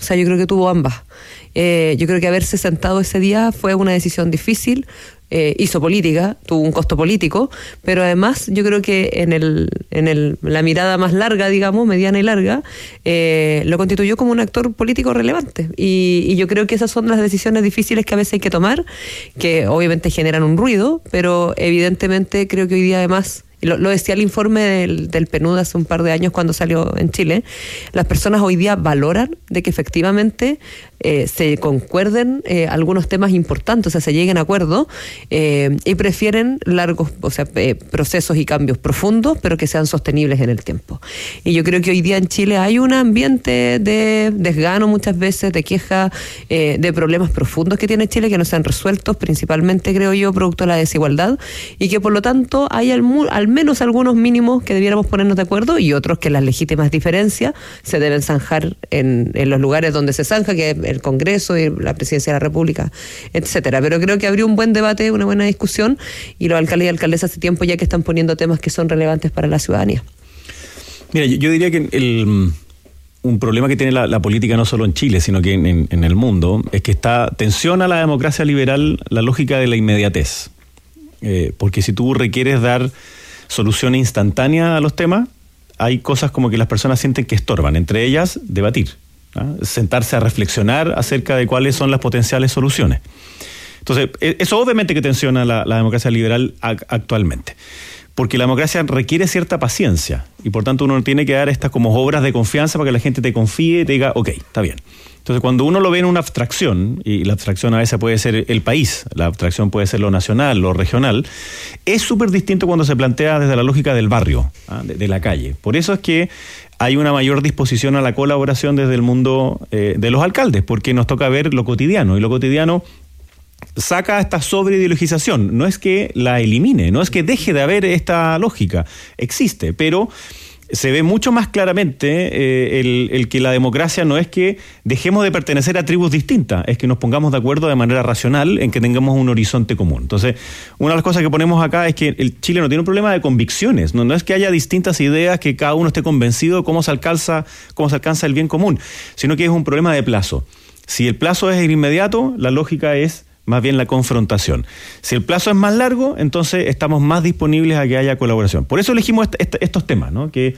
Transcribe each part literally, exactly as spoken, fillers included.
sea, yo creo que tuvo ambas. Eh, yo creo que haberse sentado ese día fue una decisión difícil, eh, hizo política, tuvo un costo político, pero además yo creo que en el en el la mirada más larga, digamos, mediana y larga, eh, lo constituyó como un actor político relevante. Y, y yo creo que esas son las decisiones difíciles que a veces hay que tomar, que obviamente generan un ruido, pero evidentemente creo que hoy día además... Lo, lo decía el informe del, del P N U D hace un par de años cuando salió en Chile. Las personas hoy día valoran de que efectivamente eh, se concuerden eh, algunos temas importantes, o sea, se lleguen a acuerdos eh, y prefieren largos, o sea, eh, procesos y cambios profundos, pero que sean sostenibles en el tiempo. Y yo creo que hoy día en Chile hay un ambiente de desgano muchas veces, de queja, eh, de problemas profundos que tiene Chile que no se han resuelto, principalmente, creo yo, producto de la desigualdad, y que por lo tanto hay al, al menos algunos mínimos que debiéramos ponernos de acuerdo y otros que las legítimas diferencias se deben zanjar en, en los lugares donde se zanja, que es el Congreso y la Presidencia de la República, etcétera. Pero creo que abrió un buen debate, una buena discusión, y los alcaldes y alcaldesas hace tiempo ya que están poniendo temas que son relevantes para la ciudadanía. Mira, yo, yo diría que el, un problema que tiene la, la política no solo en Chile, sino que en, en, en el mundo, es que está tensiona a la democracia liberal la lógica de la inmediatez. Eh, porque si tú requieres dar solución instantánea a los temas, hay cosas como que las personas sienten que estorban, entre ellas debatir, ¿no? Sentarse a reflexionar acerca de cuáles son las potenciales soluciones. Entonces, eso obviamente que tensiona la, la democracia liberal a, actualmente, porque la democracia requiere cierta paciencia y por tanto uno tiene que dar estas como obras de confianza para que la gente te confíe y te diga, ok, está bien. Entonces, cuando uno lo ve en una abstracción, y la abstracción a veces puede ser el país, la abstracción puede ser lo nacional, lo regional, es súper distinto cuando se plantea desde la lógica del barrio, ¿ah? de, de la calle. Por eso es que hay una mayor disposición a la colaboración desde el mundo eh, de los alcaldes, porque nos toca ver lo cotidiano, y lo cotidiano saca esta sobreideologización. No es que la elimine, no es que deje de haber esta lógica, existe, pero se ve mucho más claramente eh, el, el que la democracia no es que dejemos de pertenecer a tribus distintas, es que nos pongamos de acuerdo de manera racional en que tengamos un horizonte común. Entonces, una de las cosas que ponemos acá es que el Chile no tiene un problema de convicciones, no, no es que haya distintas ideas, que cada uno esté convencido de cómo se alcanza, cómo se alcanza el bien común, sino que es un problema de plazo. Si el plazo es el inmediato, la lógica es más bien la confrontación. Si el plazo es más largo, entonces estamos más disponibles a que haya colaboración. Por eso elegimos est- est- estos temas, ¿no? Que,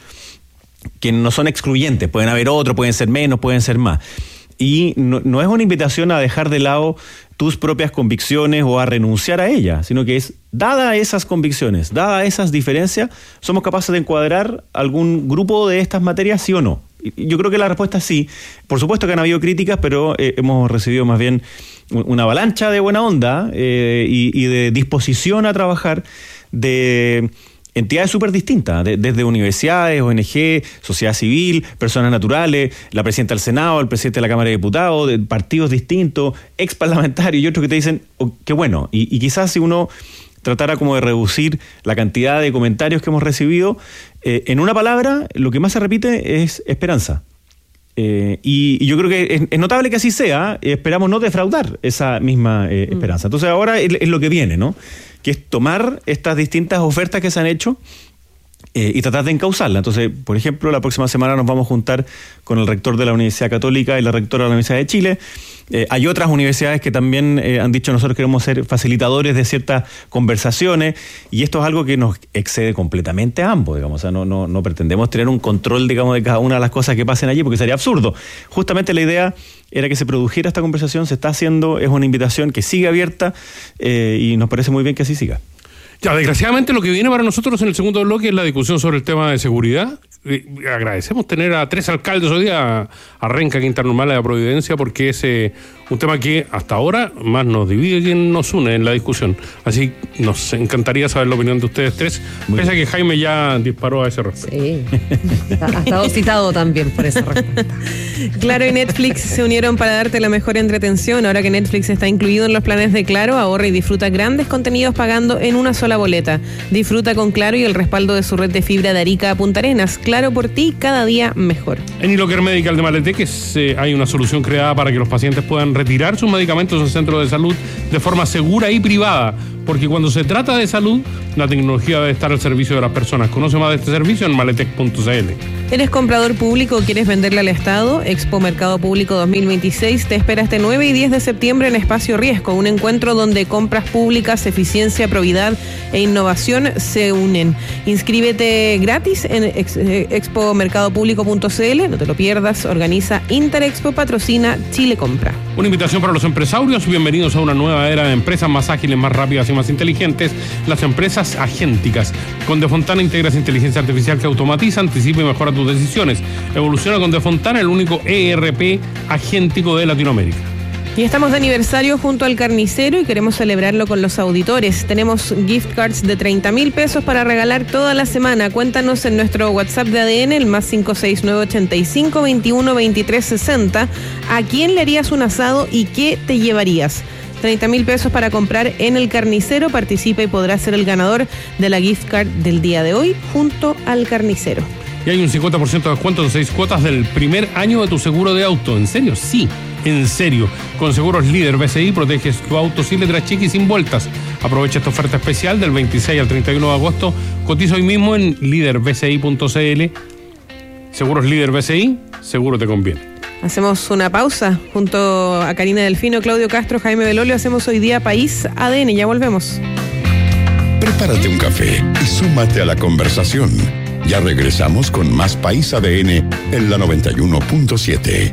que no son excluyentes, pueden haber otros, pueden ser menos, pueden ser más. Y no, no es una invitación a dejar de lado tus propias convicciones o a renunciar a ellas, sino que es, dadas esas convicciones, dadas esas diferencias, somos capaces de encuadrar algún grupo de estas materias, sí o no. Y yo creo que la respuesta es sí. Por supuesto que han habido críticas, pero eh, hemos recibido más bien una avalancha de buena onda eh, y, y de disposición a trabajar de entidades súper distintas, de, desde universidades, O N G, sociedad civil, personas naturales, la presidenta del Senado, el presidente de la Cámara de Diputados, de partidos distintos, ex parlamentarios y otros que te dicen, oh, qué bueno. Y, y quizás si uno tratara como de reducir la cantidad de comentarios que hemos recibido, eh, en una palabra, lo que más se repite es esperanza. Eh, y, y yo creo que es, es notable que así sea. Esperamos no defraudar esa misma eh, esperanza. Entonces ahora es, es lo que viene, ¿no? Que es tomar estas distintas ofertas que se han hecho eh, y tratar de encauzarla. Entonces, por ejemplo, la próxima semana nos vamos a juntar con el rector de la Universidad Católica y la rectora de la Universidad de Chile. Eh, hay otras universidades que también eh, han dicho nosotros queremos ser facilitadores de ciertas conversaciones, y esto es algo que nos excede completamente a ambos, digamos. O sea, no, no, no pretendemos tener un control, digamos, de cada una de las cosas que pasen allí, porque sería absurdo. Justamente la idea era que se produjera esta conversación, se está haciendo, es una invitación que sigue abierta eh, y nos parece muy bien que así siga. Ya, desgraciadamente lo que viene para nosotros en el segundo bloque es la discusión sobre el tema de seguridad. Eh, agradecemos tener a tres alcaldes hoy día, a Renca, Quinta Normal y a Providencia, porque es eh, un tema que hasta ahora más nos divide que nos une en la discusión. Así nos encantaría saber la opinión de ustedes tres, muy pese bien. A que Jaime ya disparó a ese respecto. Sí, ha estado citado también por esa respuesta. Claro y Netflix se unieron para darte la mejor entretención. Ahora que Netflix está incluido en los planes de Claro, ahorra y disfruta grandes contenidos pagando en una sola boleta. Disfruta con Claro y el respaldo de su red de fibra de Arica a Punta Arenas. Claro por ti, cada día mejor. En Iloker Medical de Maleteques eh, hay una solución creada para que los pacientes puedan retirar sus medicamentos en centros de salud de forma segura y privada. porque cuando se trata de salud, la tecnología debe estar al servicio de las personas. Conoce más de este servicio en maletec punto c l. ¿Eres comprador público o quieres venderle al Estado? Expo Mercado Público dos mil veintiséis te espera este nueve y diez de septiembre en Espacio Riesgo, un encuentro donde compras públicas, eficiencia, probidad e innovación se unen. Inscríbete gratis en expo mercado público punto c l, no te lo pierdas. Organiza Interexpo, patrocina Chile Compra. Una invitación para los empresarios. Bienvenidos a una nueva era de empresas más ágiles, más rápidas y más inteligentes. Las empresas agénticas. Con De Fontana integras inteligencia artificial que automatiza, anticipa y mejora tus decisiones. Evoluciona con De Fontana, el único E R P agéntico de Latinoamérica. Y estamos de aniversario junto al Carnicero y queremos celebrarlo con los auditores. Tenemos gift cards de treinta mil pesos para regalar toda la semana. Cuéntanos en nuestro WhatsApp de A D N, el más cinco seis nueve ochenta y cinco veintiuno veintitrés sesenta. ¿A quién le harías un asado y qué te llevarías? treinta mil pesos para comprar en el Carnicero. Participa y podrá ser el ganador de la gift card del día de hoy junto al Carnicero. Y hay un cincuenta por ciento de descuento en seis cuotas del primer año de tu seguro de auto. ¿En serio? Sí, en serio. Con Seguros Líder B C I proteges tu auto sin letras chicas y sin vueltas. Aprovecha esta oferta especial del veintiséis al treinta y uno de agosto. Cotiza hoy mismo en líder b c i punto c l. Seguros Líder B C I, seguro te conviene. Hacemos una pausa junto a Karina Delfino, Claudio Castro, Jaime Belolio. Hacemos hoy día País A D N. Ya volvemos. Prepárate un café y súmate a la conversación. Ya regresamos con más País A D N en la noventa y uno punto siete.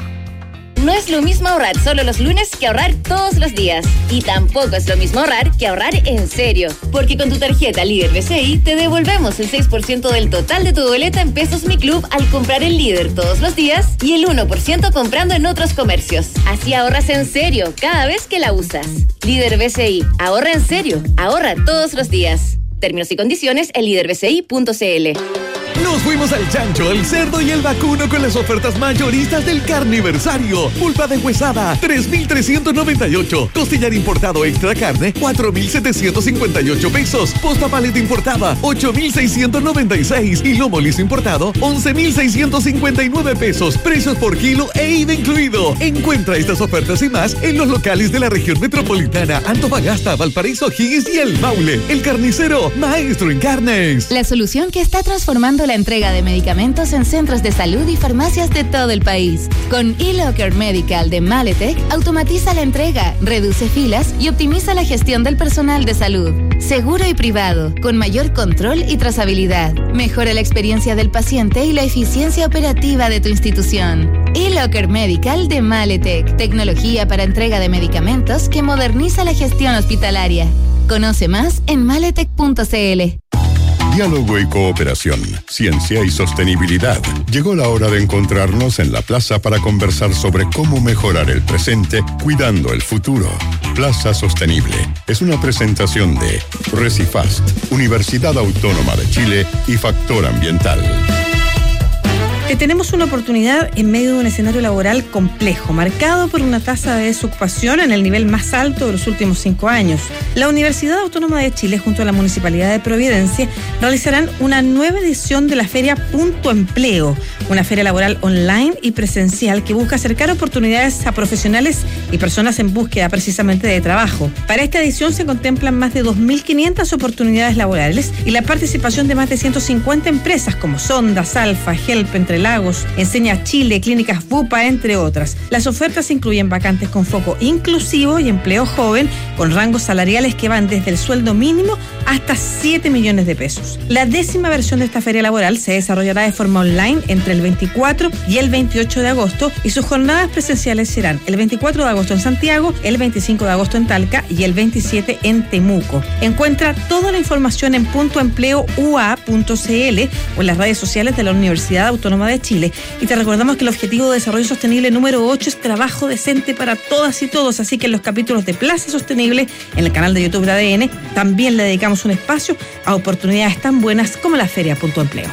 No es lo mismo ahorrar solo los lunes que ahorrar todos los días. Y tampoco es lo mismo ahorrar que ahorrar en serio. Porque con tu tarjeta Líder B C I te devolvemos el seis por ciento del total de tu boleta en Pesos Mi Club al comprar el Líder todos los días y el uno por ciento comprando en otros comercios. Así ahorras en serio cada vez que la usas. Líder B C I, ahorra en serio, ahorra todos los días. Términos y condiciones en líder b c i punto c l. Nos fuimos al chancho, el cerdo y el vacuno con las ofertas mayoristas del Carniversario. Pulpa deshuesada, tres mil trescientos noventa y ocho. Costillar importado extra carne, cuatro mil setecientos cincuenta y ocho pesos. Posta paleta importada, ocho mil seiscientos noventa y seis. Y lomo liso importado, once mil seiscientos cincuenta y nueve pesos. Precios por kilo e I V A incluido. Encuentra estas ofertas y más en los locales de la región metropolitana, Antofagasta, Valparaíso, Higgins y El Maule. El Carnicero, maestro en carnes. La solución que está transformando la entrega de medicamentos en centros de salud y farmacias de todo el país. Con eLocker Medical de Maletec, automatiza la entrega, reduce filas y optimiza la gestión del personal de salud. Seguro y privado, con mayor control y trazabilidad. Mejora la experiencia del paciente y la eficiencia operativa de tu institución. eLocker Medical de Maletec, tecnología para entrega de medicamentos que moderniza la gestión hospitalaria. Conoce más en maletec punto c l. Diálogo y cooperación, ciencia y sostenibilidad. Llegó la hora de encontrarnos en la plaza para conversar sobre cómo mejorar el presente cuidando el futuro. Plaza Sostenible es una presentación de Recifast, Universidad Autónoma de Chile y Factor Ambiental. Que tenemos una oportunidad en medio de un escenario laboral complejo, marcado por una tasa de desocupación en el nivel más alto de los últimos cinco años. La Universidad Autónoma de Chile, junto a la Municipalidad de Providencia, realizarán una nueva edición de la Feria Punto Empleo, una feria laboral online y presencial que busca acercar oportunidades a profesionales y personas en búsqueda precisamente de trabajo. Para esta edición se contemplan más de dos mil quinientas oportunidades laborales y la participación de más de ciento cincuenta empresas como Sonda, Salfa, Help, Entre Lagos, Enseña Chile, Clínicas Bupa, entre otras. Las ofertas incluyen vacantes con foco inclusivo y empleo joven, con rangos salariales que van desde el sueldo mínimo hasta siete millones de pesos. La décima versión de esta feria laboral se desarrollará de forma online entre el veinticuatro y el veintiocho de agosto y sus jornadas presenciales serán el veinticuatro de agosto en Santiago, el veinticinco de agosto en Talca y el veintisiete en Temuco. Encuentra toda la información en punto empleo u a punto c l o en las redes sociales de la Universidad Autónoma de Chile. Y te recordamos que el objetivo de desarrollo sostenible número ocho es trabajo decente para todas y todos, así que en los capítulos de Plaza Sostenible en el canal de YouTube de A D N también le dedicamos un espacio a oportunidades tan buenas como la Feria Punto Empleo.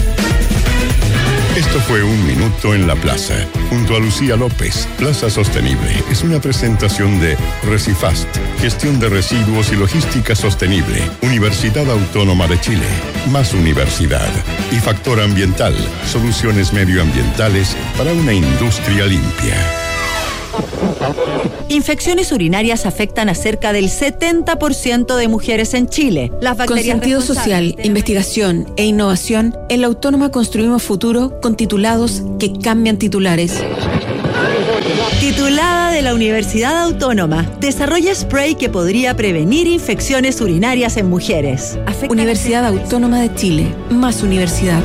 Esto fue Un Minuto en la Plaza, junto a Lucía López. Plaza Sostenible es una presentación de Recifast, Gestión de Residuos y Logística Sostenible, Universidad Autónoma de Chile, Más Universidad y Factor Ambiental, soluciones medioambientales para una industria limpia. Infecciones urinarias afectan a cerca del setenta por ciento de mujeres en Chile. Las Con bacterias sentido social, investigación e innovación, en la Autónoma construimos futuro con titulados que cambian titulares. Titulada de la Universidad Autónoma, desarrolla spray que podría prevenir infecciones urinarias en mujeres. Afecta Universidad Autónoma de Chile, más universidad.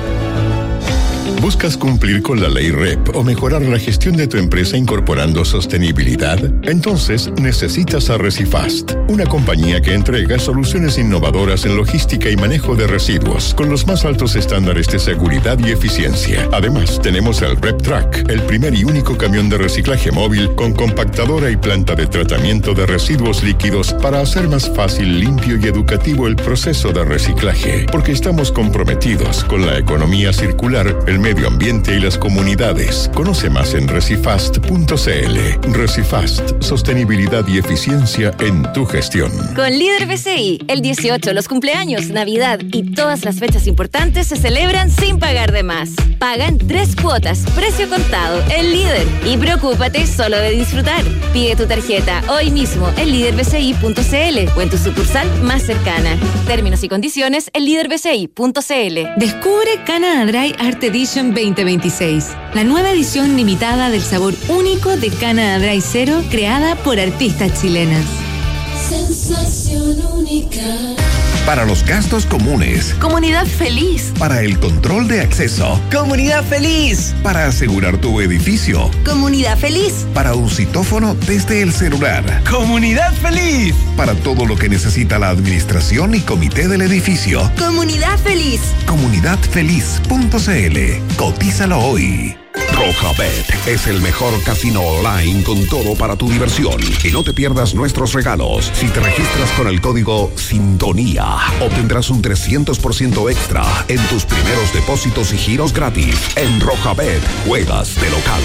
¿Buscas cumplir con la ley R E P o mejorar la gestión de tu empresa incorporando sostenibilidad? Entonces necesitas a Recifast, una compañía que entrega soluciones innovadoras en logística y manejo de residuos con los más altos estándares de seguridad y eficiencia. Además, tenemos el RepTrack, el primer y único camión de reciclaje móvil con compactadora y planta de tratamiento de residuos líquidos para hacer más fácil, limpio y educativo el proceso de reciclaje, porque estamos comprometidos con la economía circular, el medio ambiente y las comunidades. Conoce más en recifast punto c l. Recifast, sostenibilidad y eficiencia en tu gestión. Con Líder B C I, el dieciocho, los cumpleaños, Navidad y todas las fechas importantes se celebran sin pagar de más. Paga en tres cuotas, precio contado, el Líder. Y preocúpate solo de disfrutar. Pide tu tarjeta hoy mismo en líder b c i punto c l o en tu sucursal más cercana. Términos y condiciones en líder b c i punto c l. Descubre Canada Dry Art Edition veinte veintiséis, la nueva edición limitada del sabor único de Canada Dry Cero, creada por artistas chilenas. Sensación única. Para los gastos comunes. Comunidad feliz. Para el control de acceso. Comunidad feliz. Para asegurar tu edificio. Comunidad feliz. Para un citófono desde el celular. Comunidad feliz. Para todo lo que necesita la administración y comité del edificio. Comunidad feliz. comunidad feliz punto c l. Cotízalo hoy. Rojabet es el mejor casino online con todo para tu diversión. Y no te pierdas nuestros regalos. Si te registras con el código Sintonía, obtendrás un trescientos por ciento extra en tus primeros depósitos y giros gratis. En Rojabet, juegas de local.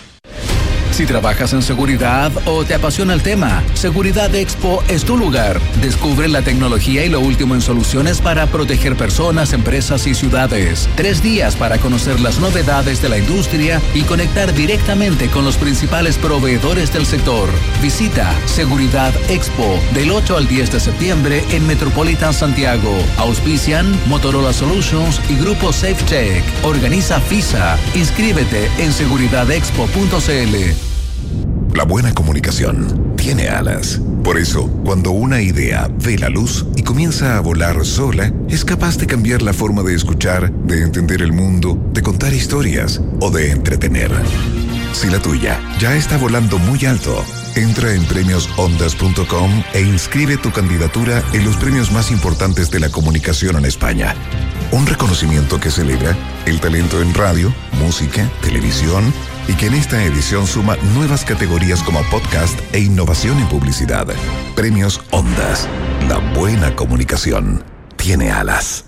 Si trabajas en seguridad o te apasiona el tema, Seguridad Expo es tu lugar. Descubre la tecnología y lo último en soluciones para proteger personas, empresas y ciudades. Tres días para conocer las novedades de la industria y conectar directamente con los principales proveedores del sector. Visita Seguridad Expo del ocho al diez de septiembre en Metropolitan Santiago. Auspician Motorola Solutions y Grupo SafeCheck. Organiza FISA. Inscríbete en seguridad expo punto c l. La buena comunicación tiene alas. Por eso, cuando una idea ve la luz y comienza a volar sola, es capaz de cambiar la forma de escuchar, de entender el mundo, de contar historias o de entretener. Si la tuya ya está volando muy alto, entra en premios ondas punto com e inscribe tu candidatura en los premios más importantes de la comunicación en España. Un reconocimiento que celebra el talento en radio, música, televisión y que en esta edición suma nuevas categorías como podcast e innovación en publicidad. Premios Ondas. La buena comunicación tiene alas.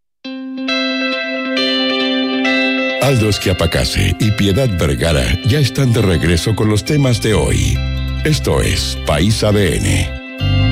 Aldo Schiapacase y Piedad Vergara ya están de regreso con los temas de hoy. Esto es País A D N.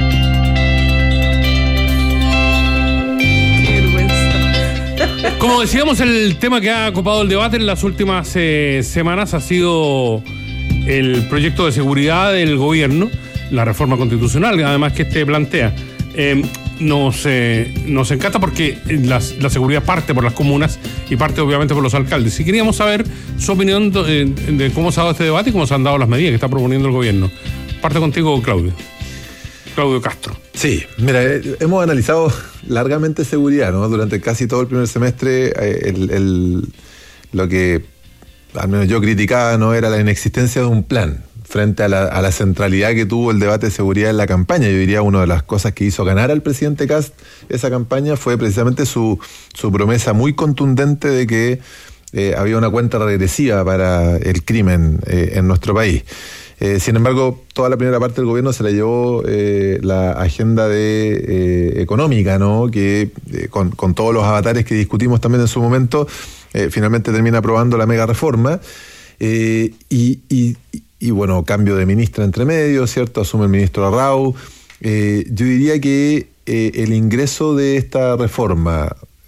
Como decíamos, el tema que ha ocupado el debate en las últimas eh, semanas ha sido el proyecto de seguridad del gobierno, la reforma constitucional, además que este plantea. Eh, nos, eh, nos encanta porque la, la seguridad parte por las comunas y parte obviamente por los alcaldes. Y queríamos saber su opinión de, de cómo se ha dado este debate y cómo se han dado las medidas que está proponiendo el gobierno. Parte contigo, Claudio. Claudio Castro. Sí, mira, eh, hemos analizado largamente seguridad, ¿no? Durante casi todo el primer semestre, eh, el, el, lo que al menos yo criticaba no era la inexistencia de un plan frente a la, a la centralidad que tuvo el debate de seguridad en la campaña. Yo diría una de las cosas que hizo ganar al presidente Kast esa campaña fue precisamente su, su promesa muy contundente de que eh, había una cuenta regresiva para el crimen eh, en nuestro país. Eh, sin embargo, toda la primera parte del gobierno se la llevó eh, la agenda de eh, económica, ¿no? Que eh, con, con todos los avatares que discutimos también en su momento, eh, finalmente termina aprobando la mega reforma. Eh, y, y, y bueno, cambio de ministra entre medio, ¿cierto? Asume el ministro Arrau. Eh, yo diría que eh, el ingreso de esta reforma, eh,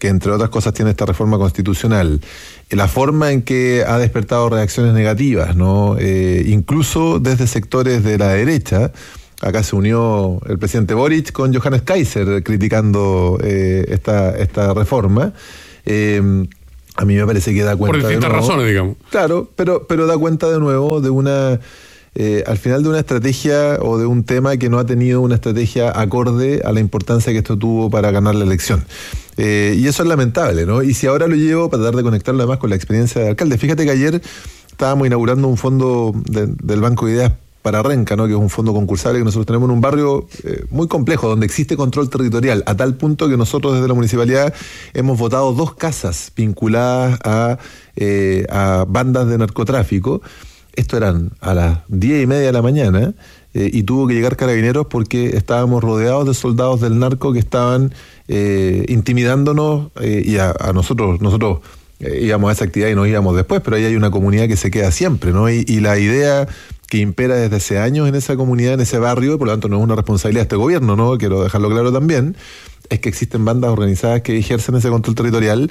que entre otras cosas tiene esta reforma constitucional, la forma en que ha despertado reacciones negativas, ¿no? Eh, incluso desde sectores de la derecha. Acá se unió el presidente Boric con Johannes Kaiser criticando eh, esta, esta reforma. Eh, a mí me parece que da cuenta. Por distintas de nuevo, razones, digamos. Claro, pero, pero da cuenta de nuevo de una. Eh, al final de una estrategia o de un tema que no ha tenido una estrategia acorde a la importancia que esto tuvo para ganar la elección. Eh, y eso es lamentable, ¿no? Y si ahora lo llevo para tratar de conectarlo además con la experiencia de alcalde. Fíjate que ayer estábamos inaugurando un fondo de, del Banco de Ideas para Renca, ¿no? Que es un fondo concursable que nosotros tenemos en un barrio eh, muy complejo, donde existe control territorial, a tal punto que nosotros desde la municipalidad hemos votado dos casas vinculadas a, eh, a bandas de narcotráfico. Esto eran a las diez y media de la mañana eh, y tuvo que llegar Carabineros porque estábamos rodeados de soldados del narco que estaban eh, intimidándonos eh, y a, a nosotros, nosotros eh, íbamos a esa actividad y nos íbamos después, pero ahí hay una comunidad que se queda siempre, ¿no? Y, y la idea que impera desde hace años en esa comunidad, en ese barrio, y por lo tanto no es una responsabilidad de este gobierno, ¿no? Quiero dejarlo claro también, es que existen bandas organizadas que ejercen ese control territorial.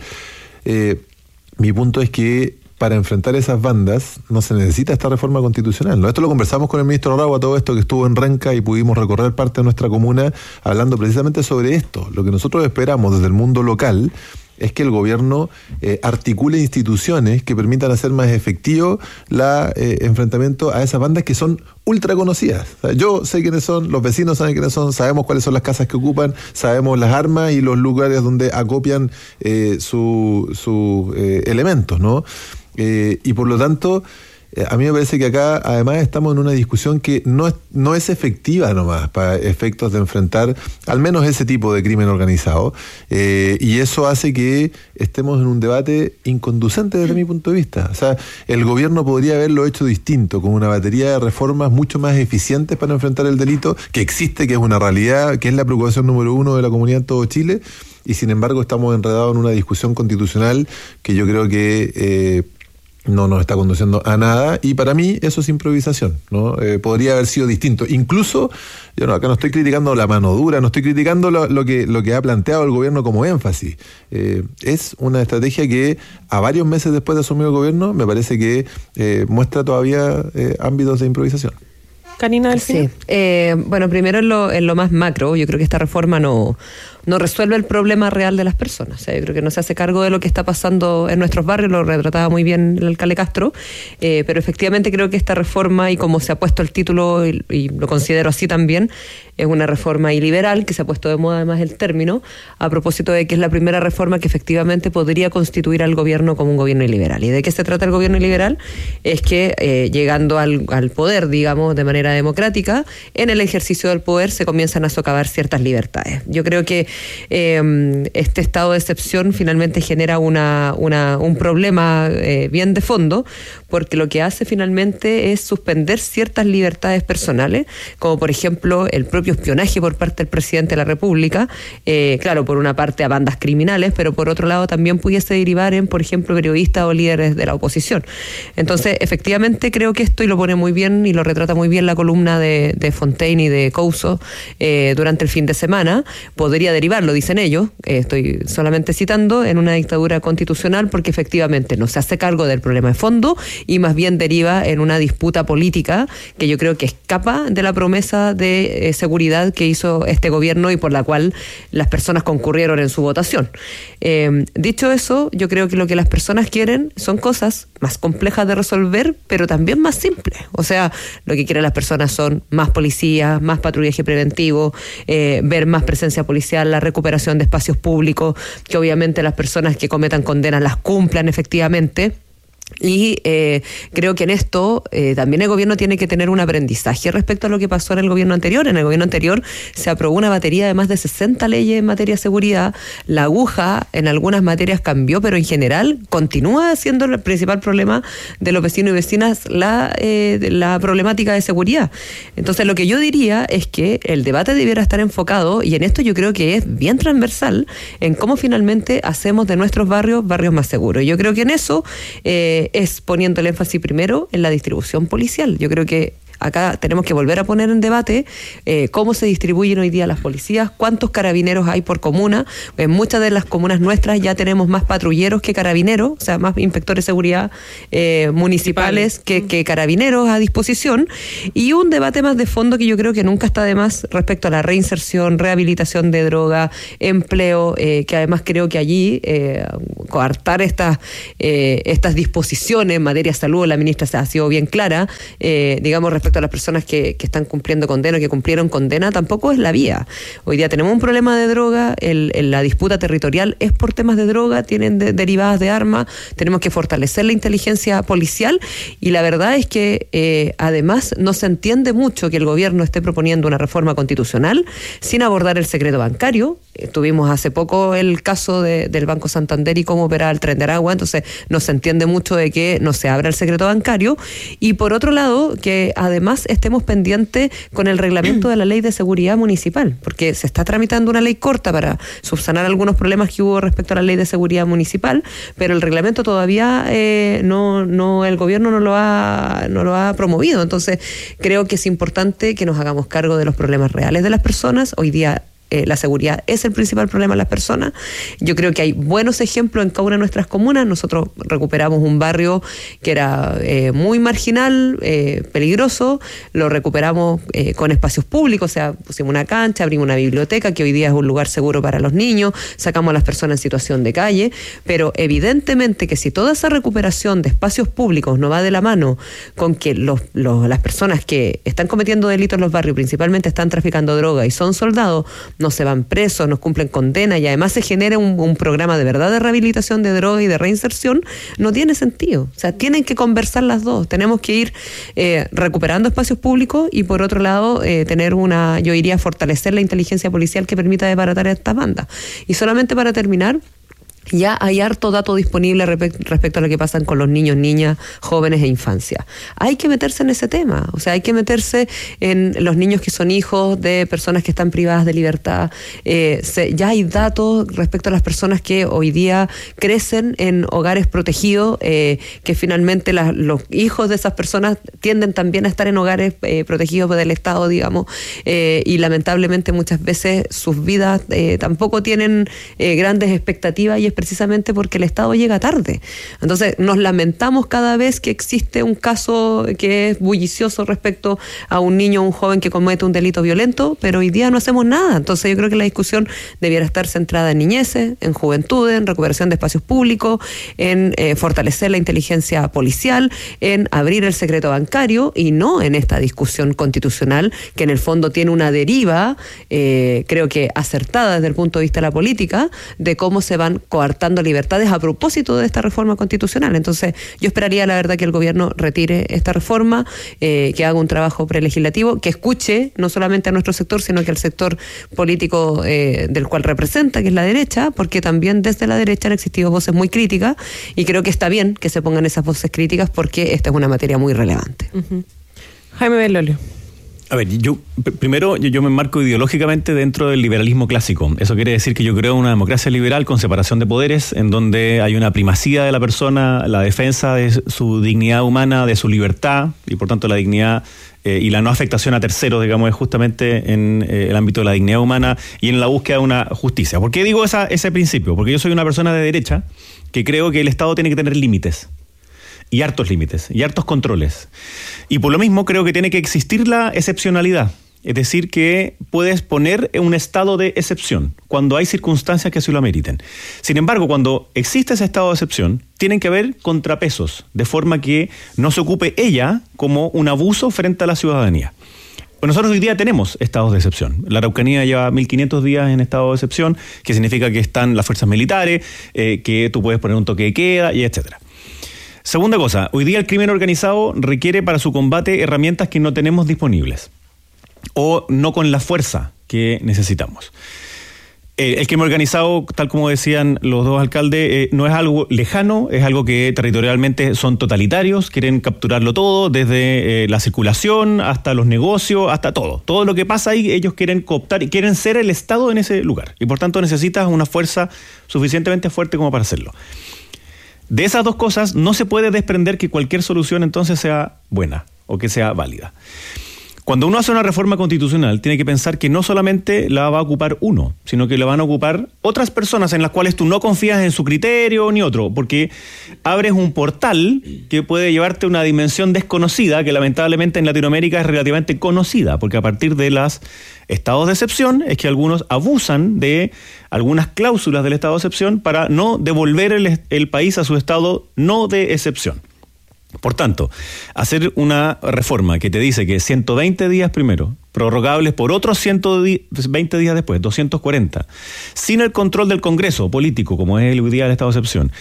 Eh, mi punto es que para enfrentar esas bandas no se necesita esta reforma constitucional, ¿no? Esto lo conversamos con el ministro Aragua, todo esto que estuvo en Renca, y pudimos recorrer parte de nuestra comuna hablando precisamente sobre esto. Lo que nosotros esperamos desde el mundo local es que el gobierno eh, articule instituciones que permitan hacer más efectivo el eh, enfrentamiento a esas bandas que son ultra conocidas. O sea, yo sé quiénes son, los vecinos saben quiénes son, sabemos cuáles son las casas que ocupan, sabemos las armas y los lugares donde acopian eh, sus su, eh, elementos, ¿no? Eh, y por lo tanto, eh, a mí me parece que acá además estamos en una discusión que no es, no es efectiva nomás para efectos de enfrentar al menos ese tipo de crimen organizado, eh, y eso hace que estemos en un debate inconducente desde mi punto de vista. O sea, el gobierno podría haberlo hecho distinto, con una batería de reformas mucho más eficientes para enfrentar el delito, que existe, que es una realidad, que es la preocupación número uno de la comunidad en todo Chile, y sin embargo estamos enredados en una discusión constitucional que yo creo que eh, no nos está conduciendo a nada, y para mí eso es improvisación, ¿no? Eh, podría haber sido distinto. Incluso, yo no, acá no estoy criticando la mano dura, no estoy criticando lo, lo que lo que ha planteado el gobierno como énfasis. Eh, es una estrategia que a varios meses después de asumir el gobierno me parece que eh, muestra todavía eh, ámbitos de improvisación. Karina, del sí. Eh, bueno, primero en lo, en lo más macro, yo creo que esta reforma no, no resuelve el problema real de las personas. O sea, yo creo que no se hace cargo de lo que está pasando en nuestros barrios, lo retrataba muy bien el alcalde Castro, eh, pero efectivamente creo que esta reforma, y como se ha puesto el título, y, y lo considero así también, es una reforma iliberal, que se ha puesto de moda además el término, a propósito de que es la primera reforma que efectivamente podría constituir al gobierno como un gobierno iliberal. ¿Y de qué se trata el gobierno iliberal? Es que eh, llegando al, al poder, digamos, de manera democrática, en el ejercicio del poder se comienzan a socavar ciertas libertades. Yo creo que eh, este estado de excepción finalmente genera una, una, un problema eh, bien de fondo, porque lo que hace finalmente es suspender ciertas libertades personales, como por ejemplo el propio espionaje por parte del presidente de la República, eh, claro, por una parte a bandas criminales, pero por otro lado también pudiese derivar en, por ejemplo, periodistas o líderes de la oposición. Entonces, efectivamente creo que esto, y lo pone muy bien y lo retrata muy bien la columna de, de Fontaine y de Couso eh, durante el fin de semana, podría derivar, lo dicen ellos, eh, estoy solamente citando, en una dictadura constitucional, porque efectivamente no se hace cargo del problema de fondo y más bien deriva en una disputa política que yo creo que escapa de la promesa de eh, seguridad que hizo este gobierno y por la cual las personas concurrieron en su votación. Eh, dicho eso, yo creo que lo que las personas quieren son cosas más complejas de resolver, pero también más simples. O sea, lo que quieren las personas son más policías, más patrullaje preventivo, eh, ver más presencia policial, la recuperación de espacios públicos, que obviamente las personas que cometan condenas las cumplan efectivamente. Y eh, creo que en esto eh, también el gobierno tiene que tener un aprendizaje respecto a lo que pasó en el gobierno anterior. En el gobierno anterior se aprobó una batería de más de sesenta leyes en materia de seguridad. La aguja en algunas materias cambió, pero en general continúa siendo el principal problema de los vecinos y vecinas la, eh, la problemática de seguridad. Entonces lo que yo diría es que el debate debiera estar enfocado, y en esto yo creo que es bien transversal, en cómo finalmente hacemos de nuestros barrios barrios más seguros. Yo creo que en eso eh, es poniendo el énfasis primero en la distribución policial. Yo creo que acá tenemos que volver a poner en debate eh, cómo se distribuyen hoy día las policías, cuántos carabineros hay por comuna. En muchas de las comunas nuestras ya tenemos más patrulleros que carabineros, o sea, más inspectores de seguridad eh, municipales que, que carabineros a disposición, y un debate más de fondo que yo creo que nunca está de más respecto a la reinserción, rehabilitación de droga, empleo, eh, que además creo que allí eh, coartar estas eh, estas disposiciones en materia de salud, la ministra ha sido bien clara, eh, digamos, respecto a las personas que, que están cumpliendo condena, que cumplieron condena, tampoco es la vía. Hoy día tenemos un problema de droga, el, el, la disputa territorial es por temas de droga, tienen de, derivadas de armas, tenemos que fortalecer la inteligencia policial, y la verdad es que eh, además no se entiende mucho que el gobierno esté proponiendo una reforma constitucional sin abordar el secreto bancario. Eh, tuvimos hace poco el caso de, del Banco Santander y cómo operaba el Tren de Aragua, entonces no se entiende mucho de que no se abra el secreto bancario, y por otro lado que además estemos pendientes con el reglamento de la Ley de Seguridad Municipal, porque se está tramitando una ley corta para subsanar algunos problemas que hubo respecto a la Ley de Seguridad Municipal, pero el reglamento todavía eh, no, no, el gobierno no lo ha, no lo ha promovido. Entonces creo que es importante que nos hagamos cargo de los problemas reales de las personas. Hoy día Eh, la seguridad es el principal problema de las personas. Yo creo que hay buenos ejemplos en cada una de nuestras comunas. Nosotros recuperamos un barrio que era eh, muy marginal, eh, peligroso, lo recuperamos eh, con espacios públicos, o sea, pusimos una cancha, abrimos una biblioteca que hoy día es un lugar seguro para los niños, sacamos a las personas en situación de calle, pero evidentemente que si toda esa recuperación de espacios públicos no va de la mano con que los, los, las personas que están cometiendo delitos en los barrios, principalmente están traficando droga y son soldados, no se van presos, no cumplen condena, y además se genera un, un programa de verdad de rehabilitación de droga y de reinserción, no tiene sentido. O sea, tienen que conversar las dos. Tenemos que ir eh, recuperando espacios públicos y por otro lado eh, tener una, yo iría a fortalecer la inteligencia policial que permita desbaratar a estas bandas. Y solamente para terminar, ya hay harto dato disponible respecto a lo que pasa con los niños, niñas, jóvenes e infancia. Hay que meterse en ese tema, o sea, hay que meterse en los niños que son hijos de personas que están privadas de libertad. Eh, se, ya hay datos respecto a las personas que hoy día crecen en hogares protegidos, eh, que finalmente la, los hijos de esas personas tienden también a estar en hogares eh, protegidos del Estado, digamos, eh, y lamentablemente muchas veces sus vidas eh, tampoco tienen eh, grandes expectativas, y es precisamente porque el Estado llega tarde. Entonces nos lamentamos cada vez que existe un caso que es bullicioso respecto a un niño o un joven que comete un delito violento, pero hoy día no hacemos nada. Entonces yo creo que la discusión debiera estar centrada en niñeces, en juventudes, en recuperación de espacios públicos, en eh, fortalecer la inteligencia policial, en abrir el secreto bancario, y no en esta discusión constitucional que en el fondo tiene una deriva, eh, creo que acertada desde el punto de vista de la política, de cómo se van coartando libertades a propósito de esta reforma constitucional. Entonces yo esperaría la verdad que el gobierno retire esta reforma, eh, que haga un trabajo prelegislativo, que escuche no solamente a nuestro sector, sino que al sector político eh, del cual representa, que es la derecha, porque también desde la derecha han existido voces muy críticas, y creo que está bien que se pongan esas voces críticas porque esta es una materia muy relevante. Uh-huh. Jaime Bellolio. A ver, yo primero yo, yo me enmarco ideológicamente dentro del liberalismo clásico. Eso quiere decir que yo creo una democracia liberal con separación de poderes, en donde hay una primacía de la persona, la defensa de su dignidad humana, de su libertad, y por tanto la dignidad eh, y la no afectación a terceros, digamos, es justamente en eh, el ámbito de la dignidad humana y en la búsqueda de una justicia. ¿Por qué digo esa, ese principio? Porque yo soy una persona de derecha que creo que el Estado tiene que tener límites. Y hartos límites, y hartos controles. Y por lo mismo creo que tiene que existir la excepcionalidad. Es decir, que puedes poner un estado de excepción cuando hay circunstancias que así lo ameriten. Sin embargo, cuando existe ese estado de excepción, tienen que haber contrapesos, de forma que no se ocupe ella como un abuso frente a la ciudadanía. Nosotros hoy día tenemos estados de excepción. La Araucanía lleva mil quinientos días en estado de excepción, que significa que están las fuerzas militares, eh, que tú puedes poner un toque de queda, y etcétera. Segunda cosa, hoy día el crimen organizado requiere para su combate herramientas que no tenemos disponibles o no con la fuerza que necesitamos. Eh, el crimen organizado, tal como decían los dos alcaldes, eh, no es algo lejano, es algo que territorialmente son totalitarios, quieren capturarlo todo, desde eh, la circulación hasta los negocios, hasta todo. Todo lo que pasa ahí, ellos quieren cooptar y quieren ser el Estado en ese lugar. Y por tanto necesitas una fuerza suficientemente fuerte como para hacerlo. De esas dos cosas no se puede desprender que cualquier solución entonces sea buena o que sea válida. Cuando uno hace una reforma constitucional, tiene que pensar que no solamente la va a ocupar uno, sino que la van a ocupar otras personas en las cuales tú no confías en su criterio ni otro, porque abres un portal que puede llevarte a una dimensión desconocida, que lamentablemente en Latinoamérica es relativamente conocida, porque a partir de los estados de excepción es que algunos abusan de algunas cláusulas del estado de excepción para no devolver el, el país a su estado no de excepción. Por tanto, hacer una reforma que te dice que ciento veinte días primero, prorrogables por otros ciento veinte días después, doscientos cuarenta, sin el control del Congreso político, como es el día del estado de excepción,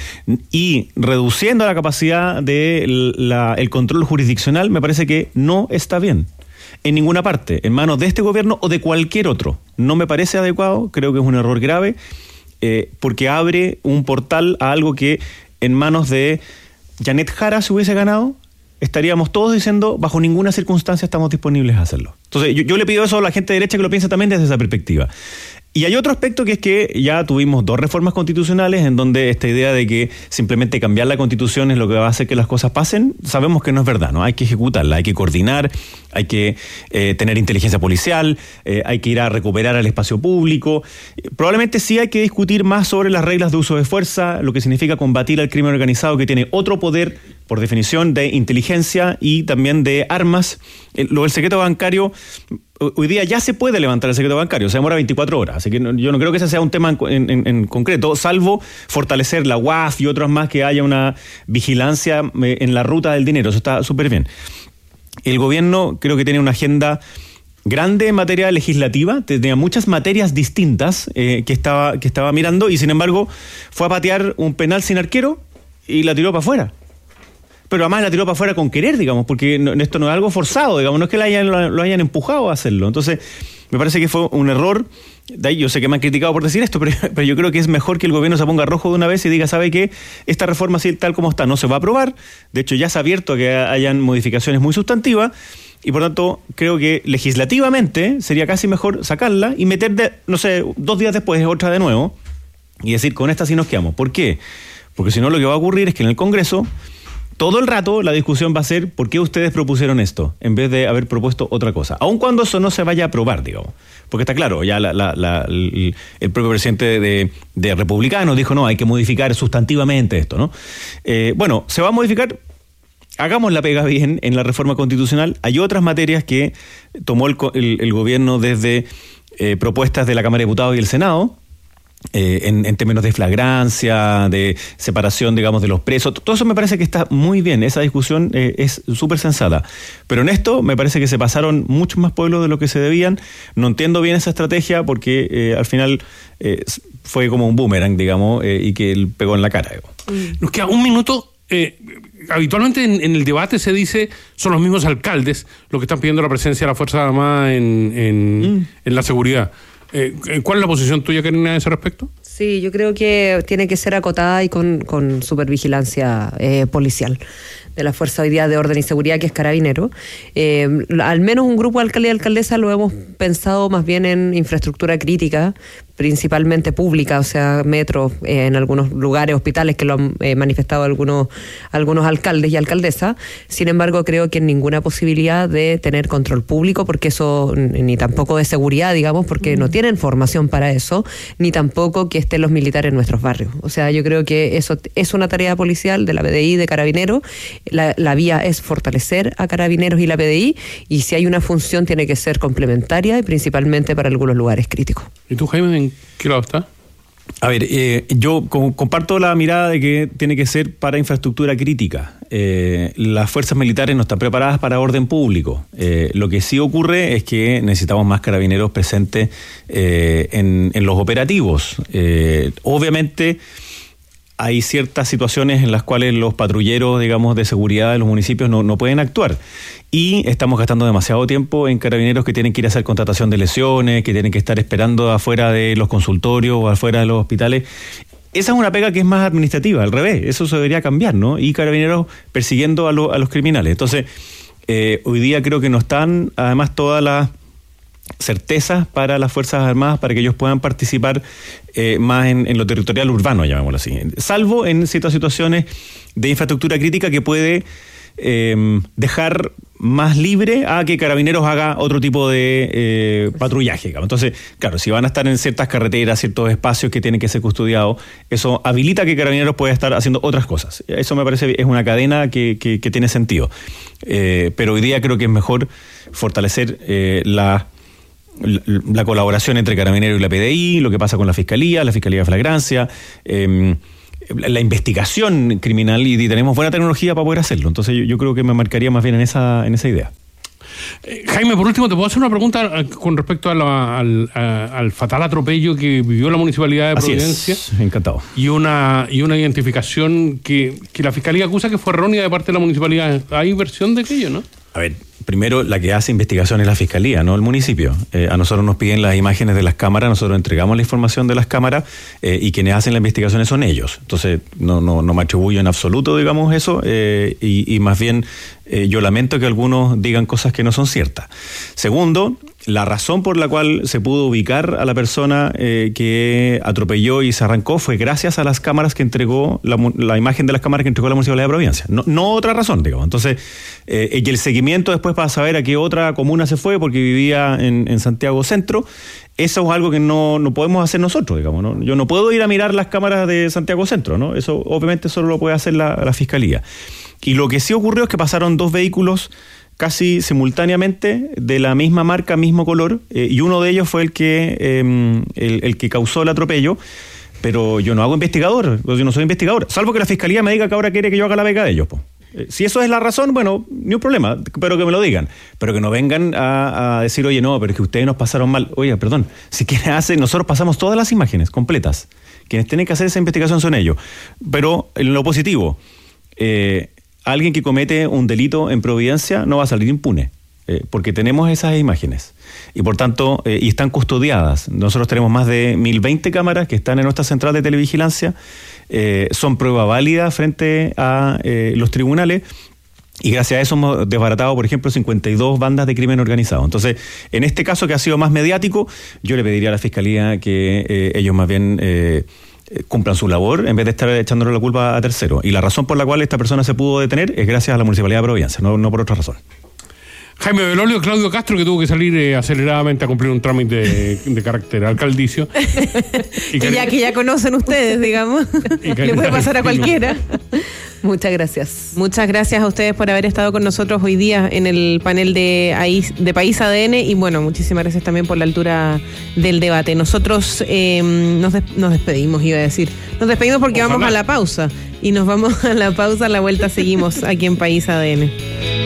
y reduciendo la capacidad del de control jurisdiccional, me parece que no está bien. En ninguna parte, en manos de este gobierno o de cualquier otro. No me parece adecuado, creo que es un error grave, eh, porque abre un portal a algo que en manos de Janet Jara se hubiese ganado, estaríamos todos diciendo bajo ninguna circunstancia estamos disponibles a hacerlo. Entonces yo, yo le pido eso a la gente de derecha que lo piense también desde esa perspectiva. Y hay otro aspecto que es que ya tuvimos dos reformas constitucionales en donde esta idea de que simplemente cambiar la constitución es lo que va a hacer que las cosas pasen, sabemos que no es verdad, ¿no? Hay que ejecutarla, hay que coordinar, hay que eh, tener inteligencia policial, eh, hay que ir a recuperar el espacio público. Probablemente sí hay que discutir más sobre las reglas de uso de fuerza, lo que significa combatir al crimen organizado que tiene otro poder, por definición, de inteligencia y también de armas. Lo del secreto bancario, hoy día ya se puede levantar el secreto bancario, se demora veinticuatro horas, así que no, yo no creo que ese sea un tema en, en, en concreto, salvo fortalecer la U A F y otros más, que haya una vigilancia en la ruta del dinero, eso está súper bien. El gobierno creo que tiene una agenda grande en materia legislativa, tenía muchas materias distintas eh, que, estaba, que estaba mirando, y sin embargo fue a patear un penal sin arquero y la tiró para afuera. Pero además la tiró para afuera con querer, digamos, porque no, esto no es algo forzado, digamos, no es que lo hayan, lo, lo hayan empujado a hacerlo. Entonces, me parece que fue un error. De ahí yo sé que me han criticado por decir esto, pero, pero yo creo que es mejor que el gobierno se ponga rojo de una vez y diga, ¿sabe qué? Esta reforma así tal como está no se va a aprobar. De hecho, ya se ha abierto a que hayan modificaciones muy sustantivas y por tanto creo que legislativamente sería casi mejor sacarla y meter, de, no sé, dos días después otra de nuevo y decir, con esta sí nos quedamos. ¿Por qué? Porque si no lo que va a ocurrir es que en el Congreso todo el rato la discusión va a ser ¿por qué ustedes propusieron esto? En vez de haber propuesto otra cosa. Aun cuando eso no se vaya a aprobar, digamos. Porque está claro, ya la, la, la, el, el propio presidente de, de Republicanos dijo, no, hay que modificar sustantivamente esto, ¿no? Eh, bueno, se va a modificar, hagamos la pega bien en la reforma constitucional. Hay otras materias que tomó el, el, el gobierno desde eh, propuestas de la Cámara de Diputados y el Senado, Eh, en, en términos de flagrancia, de separación, digamos, de los presos. Todo eso me parece que está muy bien. Esa discusión eh, es súper sensata. Pero en esto me parece que se pasaron muchos más pueblos de lo que se debían. No entiendo bien esa estrategia porque eh, al final eh, fue como un boomerang, digamos, eh, y que él pegó en la cara. Digamos. Nos queda un minuto. Eh, habitualmente en, en el debate se dice son los mismos alcaldes los que están pidiendo la presencia de la Fuerza Armada en, en, mm. en la seguridad. Eh, ¿Cuál es la posición tuya, Karina, a ese respecto? Sí, yo creo que tiene que ser acotada y con, con supervigilancia eh, policial de la Fuerza hoy día de Orden y Seguridad, que es Carabinero. Eh, al menos un grupo de alcalde y alcaldesa lo hemos pensado más bien en infraestructura crítica, principalmente pública, o sea, metros, eh, en algunos lugares, hospitales, que lo han eh, manifestado algunos, algunos alcaldes y alcaldesas. Sin embargo, creo que en ninguna posibilidad de tener control público, porque eso, ni tampoco de seguridad, digamos, porque mm. no tienen formación para eso, ni tampoco que estén los militares en nuestros barrios. O sea, yo creo que eso es una tarea policial de la P D I, de Carabineros. La, la vía es fortalecer a Carabineros y la P D I, y si hay una función tiene que ser complementaria y principalmente para algunos lugares críticos. ¿Y tú, Jaime, en qué lado estás? A ver, eh, yo co- comparto la mirada de que tiene que ser para infraestructura crítica. Eh, las fuerzas militares no están preparadas para orden público. Eh, lo que sí ocurre es que necesitamos más carabineros presentes eh, en, en los operativos. Eh, obviamente hay ciertas situaciones en las cuales los patrulleros, digamos, de seguridad de los municipios no, no pueden actuar. Y estamos gastando demasiado tiempo en carabineros que tienen que ir a hacer contratación de lesiones, que tienen que estar esperando afuera de los consultorios o afuera de los hospitales. Esa es una pega que es más administrativa, al revés. Eso se debería cambiar, ¿no? Y carabineros persiguiendo a, lo, a los criminales. Entonces, eh, hoy día creo que no están, además, todas las certezas para las Fuerzas Armadas para que ellos puedan participar eh, más en, en lo territorial urbano, llamémoslo así. Salvo en ciertas situaciones de infraestructura crítica que puede eh, dejar más libre a que Carabineros haga otro tipo de eh, patrullaje, digamos. Entonces, claro, si van a estar en ciertas carreteras, ciertos espacios que tienen que ser custodiados, eso habilita que Carabineros pueda estar haciendo otras cosas. Eso me parece es una cadena que, que, que tiene sentido. Eh, pero hoy día creo que es mejor fortalecer eh, la, la, la colaboración entre Carabineros y la P D I, lo que pasa con la Fiscalía, la Fiscalía de Flagrancia, eh, la investigación criminal, y tenemos buena tecnología para poder hacerlo. Entonces yo, yo creo que me marcaría más bien en esa en esa idea. Eh, Jaime, por último, te puedo hacer una pregunta con respecto a la, al, a, al fatal atropello que vivió la Municipalidad de Providencia. Así es, encantado. Y una, y una identificación que, que la Fiscalía acusa que fue errónea de parte de la Municipalidad. ¿Hay versión de aquello, no? A ver, primero la que hace investigación es la Fiscalía, no el municipio. Eh, a nosotros nos piden las imágenes de las cámaras, nosotros entregamos la información de las cámaras eh, y quienes hacen las investigaciones son ellos. Entonces no, no, no me atribuyo en absoluto, digamos, eso, eh, y, y más bien eh, yo lamento que algunos digan cosas que no son ciertas. Segundo, la razón por la cual se pudo ubicar a la persona eh, que atropelló y se arrancó fue gracias a las cámaras que entregó, la, la imagen de las cámaras que entregó la Municipalidad de Providencia. No, no otra razón, digamos. Entonces, eh, y el seguimiento después para saber a qué otra comuna se fue porque vivía en, en Santiago Centro, eso es algo que no, no podemos hacer nosotros, digamos, ¿no? Yo no puedo ir a mirar las cámaras de Santiago Centro, ¿no? Eso obviamente solo lo puede hacer la, la Fiscalía. Y lo que sí ocurrió es que pasaron dos vehículos casi simultáneamente de la misma marca, mismo color, eh, y uno de ellos fue el que eh, el, el que causó el atropello, pero yo no hago investigador, yo no soy investigador, salvo que la Fiscalía me diga que ahora quiere que yo haga la beca de ellos, po. Eh, si eso es la razón, bueno, ni un problema, pero que me lo digan, pero que no vengan a, a decir, oye, no, pero es que ustedes nos pasaron mal. Oye, perdón, si quienes hacen, nosotros pasamos todas las imágenes completas, quienes tienen que hacer esa investigación son ellos, pero en lo positivo, eh, alguien que comete un delito en Providencia no va a salir impune, eh, porque tenemos esas imágenes y por tanto, eh, y están custodiadas. Nosotros tenemos más de mil veinte cámaras que están en nuestra central de televigilancia, eh, son prueba válida frente a eh, los tribunales, y gracias a eso hemos desbaratado, por ejemplo, cincuenta y dos bandas de crimen organizado. Entonces, en este caso que ha sido más mediático, yo le pediría a la Fiscalía que eh, ellos más bien Eh, cumplan su labor en vez de estar echándole la culpa a terceros. Y la razón por la cual esta persona se pudo detener es gracias a la Municipalidad de Providencia, no, no por otra razón. Jaime Belolio, Claudio Castro, que tuvo que salir eh, aceleradamente a cumplir un trámite de, de carácter alcaldicio. y que, ya, que ya conocen ustedes, digamos. Le puede pasar a cualquiera. Muchas gracias. Muchas gracias a ustedes por haber estado con nosotros hoy día en el panel de, de País A D N, y bueno, muchísimas gracias también por la altura del debate. Nosotros eh, nos, des nos despedimos, iba a decir. Nos despedimos porque Ojalá. vamos a la pausa, y nos vamos a la pausa, a la vuelta seguimos aquí en País A D N.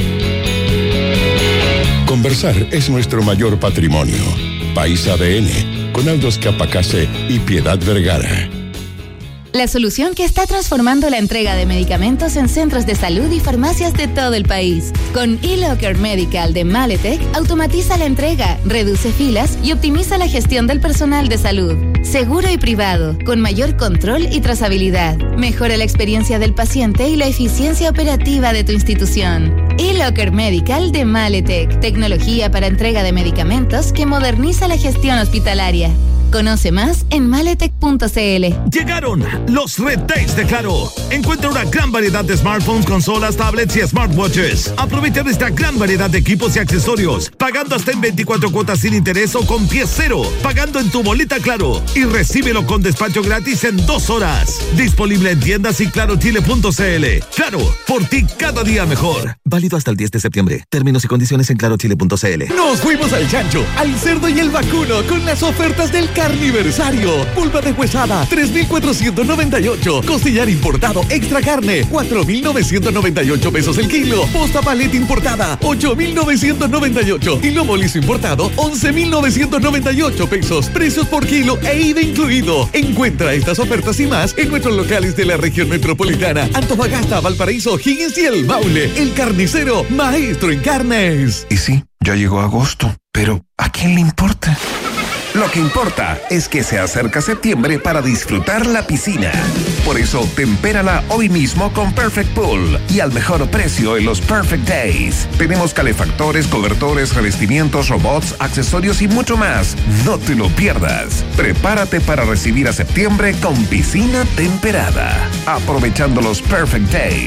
Conversar es nuestro mayor patrimonio. País A D N, con Aldo Escapacase y Piedad Vergara. La solución que está transformando la entrega de medicamentos en centros de salud y farmacias de todo el país. Con eLocker Medical de Maletec, automatiza la entrega, reduce filas y optimiza la gestión del personal de salud. Seguro y privado, con mayor control y trazabilidad. Mejora la experiencia del paciente y la eficiencia operativa de tu institución. eLocker Medical de Maletec, tecnología para entrega de medicamentos que moderniza la gestión hospitalaria. Conoce más en maletec punto c l. Llegaron los Red Days de Claro. Encuentra una gran variedad de smartphones, consolas, tablets y smartwatches. Aprovecha de esta gran variedad de equipos y accesorios, pagando hasta en veinticuatro cuotas sin interés o con pie cero, pagando en tu boleta Claro, y recíbelo con despacho gratis en dos horas. Disponible en tiendas y claro chile punto c l. Claro, por ti cada día mejor. Válido hasta el diez de septiembre. Términos y condiciones en claro chile punto c l. Nos fuimos al chancho, al cerdo y el vacuno con las ofertas del Carniversario. Pulpa deshuesada, tres mil cuatrocientos noventa y ocho. Costillar importado extra carne, cuatro mil novecientos noventa y ocho pesos el kilo. Posta paleta importada, ocho mil novecientos noventa y ocho. Y lomo liso importado, once mil novecientos noventa y ocho pesos. Precios por kilo e I V A incluido. Encuentra estas ofertas y más en nuestros locales de la región metropolitana: Antofagasta, Valparaíso, Higgins y El Maule. El Carnicero, maestro en carnes. Y sí, ya llegó agosto, pero ¿a quién le importa? Lo que importa es que se acerca septiembre para disfrutar la piscina. Por eso, tempérala hoy mismo con Perfect Pool y al mejor precio en los Perfect Days. Tenemos calefactores, cobertores, revestimientos, robots, accesorios y mucho más. No te lo pierdas. Prepárate para recibir a septiembre con piscina temperada. Aprovechando los Perfect Days.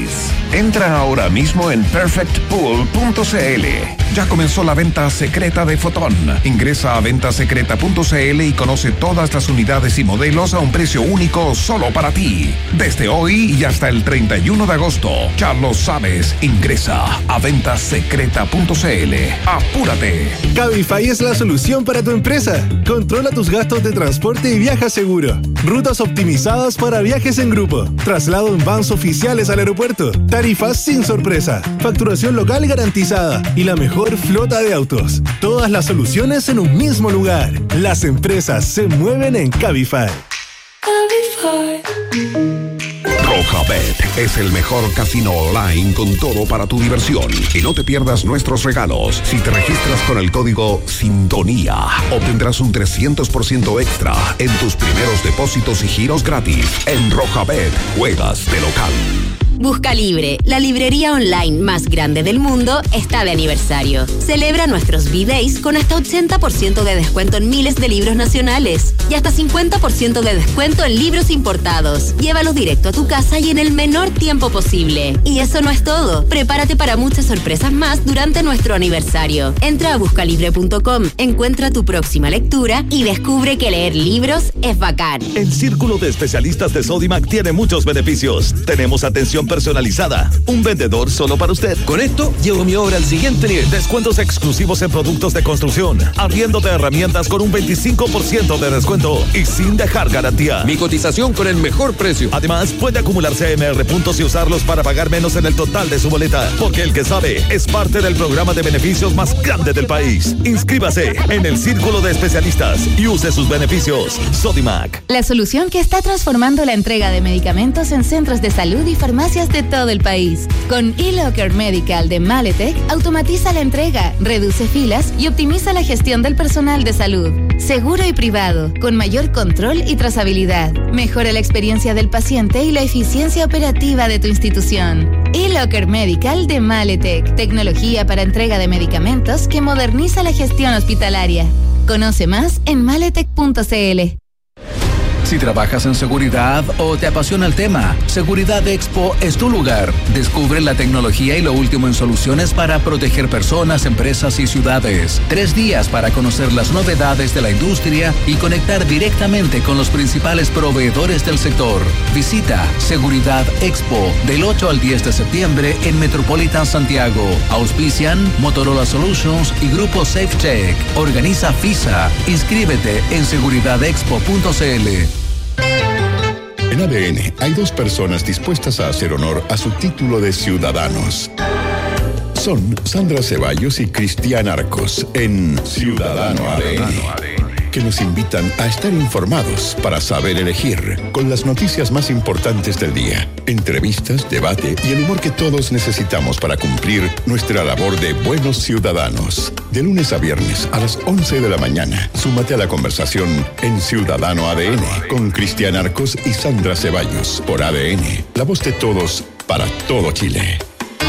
Entra ahora mismo en perfect pool punto c l. Ya comenzó la venta secreta de Fotón. Ingresa a venta secreta punto c l y conoce todas las unidades y modelos a un precio único solo para ti. Desde hoy y hasta el treinta y uno de agosto. Ya lo sabes, ingresa a venta secreta punto c l. ¡Apúrate! Cabify es la solución para tu empresa. Controla tus gastos de transporte y viaja seguro. Rutas optimizadas para viajes en grupo. Traslado en vans oficiales al aeropuerto. Tarifas sin sorpresa. Facturación local garantizada. Y la mejor flota de autos. Todas las soluciones en un mismo lugar. Las empresas se mueven en Cabify. Cabify. Rojabet es el mejor casino online con todo para tu diversión. Y no te pierdas nuestros regalos. Si te registras con el código Sintonía, obtendrás un trescientos por ciento extra en tus primeros depósitos y giros gratis. En Rojabet, juegas de local. Busca Libre, la librería online más grande del mundo, está de aniversario. Celebra nuestros B-Days con hasta ochenta por ciento de descuento en miles de libros nacionales y hasta cincuenta por ciento de descuento en libros importados. Llévalos directo a tu casa y en el menor tiempo posible. Y eso no es todo. Prepárate para muchas sorpresas más durante nuestro aniversario. Entra a busca libre punto com, encuentra tu próxima lectura y descubre que leer libros es bacán. El Círculo de Especialistas de Sodimac tiene muchos beneficios. Tenemos atención personalizada, un vendedor solo para usted. Con esto llevo mi obra al siguiente nivel. Descuentos exclusivos en productos de construcción, arriendo de herramientas con un veinticinco por ciento de descuento y sin dejar garantía. Mi cotización con el mejor precio. Además, puede acumular C M R puntos y usarlos para pagar menos en el total de su boleta, porque el que sabe es parte del programa de beneficios más grande del país. Inscríbase en el Círculo de Especialistas y use sus beneficios. Sodimac. La solución que está transformando la entrega de medicamentos en centros de salud y farmacias de todo el país. Con eLocker Medical de Maletec, automatiza la entrega, reduce filas y optimiza la gestión del personal de salud. Seguro y privado, con mayor control y trazabilidad. Mejora la experiencia del paciente y la eficiencia operativa de tu institución. eLocker Medical de Maletec, tecnología para entrega de medicamentos que moderniza la gestión hospitalaria. Conoce más en maletec punto c l. Si trabajas en seguridad o te apasiona el tema, Seguridad Expo es tu lugar. Descubre la tecnología y lo último en soluciones para proteger personas, empresas y ciudades. Tres días para conocer las novedades de la industria y conectar directamente con los principales proveedores del sector. Visita Seguridad Expo del ocho al diez de septiembre en Metropolitan Santiago. Auspician Motorola Solutions y Grupo SafeCheck. Organiza FISA. Inscríbete en seguridad expo punto c l. En A D N hay dos personas dispuestas a hacer honor a su título de ciudadanos. Son Sandra Ceballos y Cristian Arcos en Ciudadano A D N, que nos invitan a estar informados para saber elegir, con las noticias más importantes del día, entrevistas, debate y el humor que todos necesitamos para cumplir nuestra labor de buenos ciudadanos. De lunes a viernes a las once de la mañana, súmate a la conversación en Ciudadano A D N con Cristian Arcos y Sandra Ceballos por A D N, la voz de todos para todo Chile.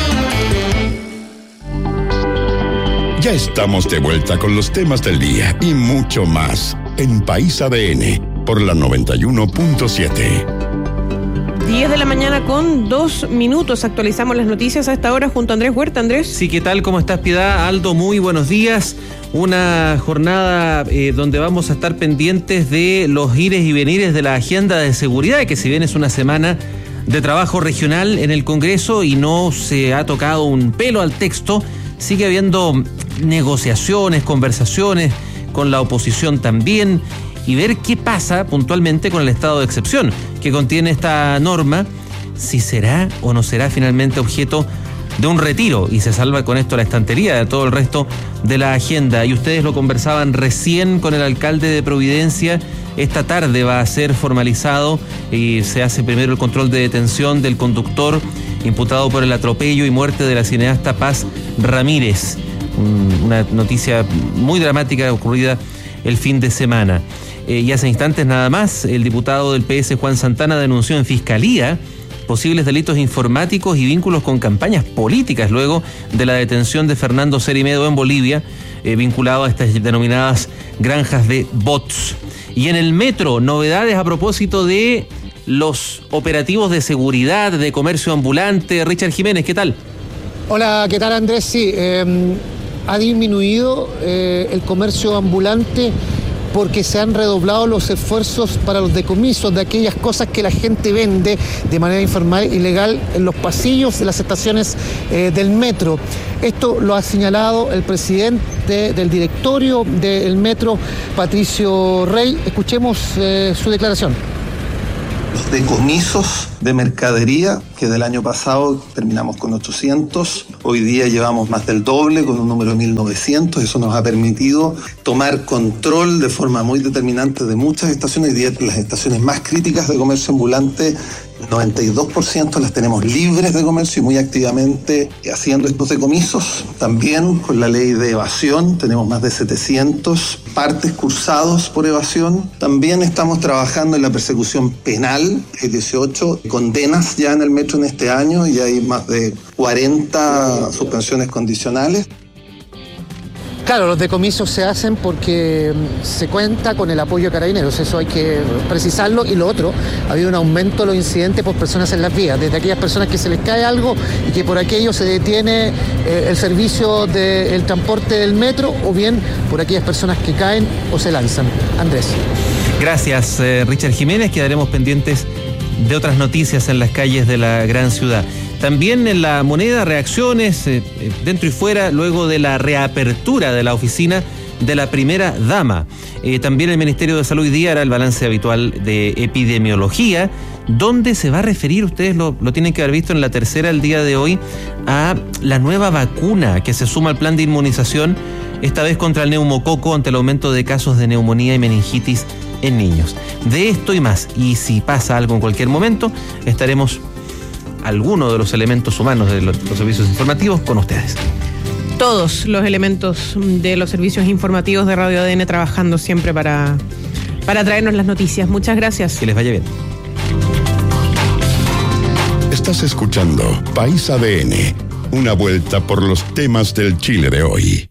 Ya estamos de vuelta con los temas del día y mucho más en País A D N por la noventa y uno punto siete. diez de la mañana con dos minutos. Actualizamos las noticias a esta hora junto a Andrés Huerta. Andrés. Sí, ¿qué tal? ¿Cómo estás, Piedad? Aldo, muy buenos días. Una jornada eh, donde vamos a estar pendientes de los ires y venires de la agenda de seguridad, que si bien es una semana de trabajo regional en el Congreso y no se ha tocado un pelo al texto, sigue habiendo negociaciones, conversaciones con la oposición también, y ver qué pasa puntualmente con el estado de excepción que contiene esta norma, si será o no será finalmente objeto de un retiro y se salva con esto la estantería de todo el resto de la agenda. Y ustedes lo conversaban recién con el alcalde de Providencia. Esta tarde va a ser formalizado y se hace primero el control de detención del conductor imputado por el atropello y muerte de la cineasta Paz Ramírez. Una noticia muy dramática ocurrida el fin de semana. Eh, y hace instantes nada más, el diputado del P S, Juan Santana, denunció en Fiscalía posibles delitos informáticos y vínculos con campañas políticas luego de la detención de Fernando Cerimedo en Bolivia, eh, vinculado a estas denominadas granjas de bots. Y en el metro, novedades a propósito de los operativos de seguridad, de comercio ambulante. Richard Jiménez, ¿qué tal? Hola, ¿qué tal, Andrés? Sí, eh, ha disminuido eh, el comercio ambulante porque se han redoblado los esfuerzos para los decomisos de aquellas cosas que la gente vende de manera informal, ilegal, en los pasillos de las estaciones eh, del metro. Esto lo ha señalado el presidente del directorio del metro, Patricio Rey. Escuchemos eh, su declaración. Los decomisos de mercadería, que del año pasado terminamos con ochocientos, hoy día llevamos más del doble, con un número de mil novecientos. Eso nos ha permitido tomar control de forma muy determinante de muchas estaciones, y de las estaciones más críticas de comercio ambulante, noventa y dos por ciento las tenemos libres de comercio y muy activamente haciendo estos decomisos. También con la ley de evasión tenemos más de setecientos partes cursados por evasión. También estamos trabajando en la persecución penal, hay dieciocho condenas ya en el metro en este año y hay más de cuarenta suspensiones condicionales. Claro, los decomisos se hacen porque se cuenta con el apoyo de Carabineros, eso hay que precisarlo. Y lo otro, ha habido un aumento de los incidentes por personas en las vías, desde aquellas personas que se les cae algo y que por aquello se detiene eh, el servicio del transporte del metro, o bien por aquellas personas que caen o se lanzan. Andrés. Gracias, eh, Richard Jiménez. Quedaremos pendientes de otras noticias en las calles de la gran ciudad. También en La Moneda, reacciones eh, dentro y fuera luego de la reapertura de la oficina de la primera dama. Eh, también el Ministerio de Salud hoy día hará el balance habitual de epidemiología, donde se va a referir, ustedes lo, lo tienen que haber visto en la tercera el día de hoy, a la nueva vacuna que se suma al plan de inmunización, esta vez contra el neumococo ante el aumento de casos de neumonía y meningitis en niños. De esto y más, y si pasa algo en cualquier momento, estaremos algunos de los elementos humanos de los, los servicios informativos con ustedes. Todos los elementos de los servicios informativos de Radio A D N trabajando siempre para, para traernos las noticias. Muchas gracias. Que les vaya bien. Estás escuchando País A D N, una vuelta por los temas del Chile de hoy.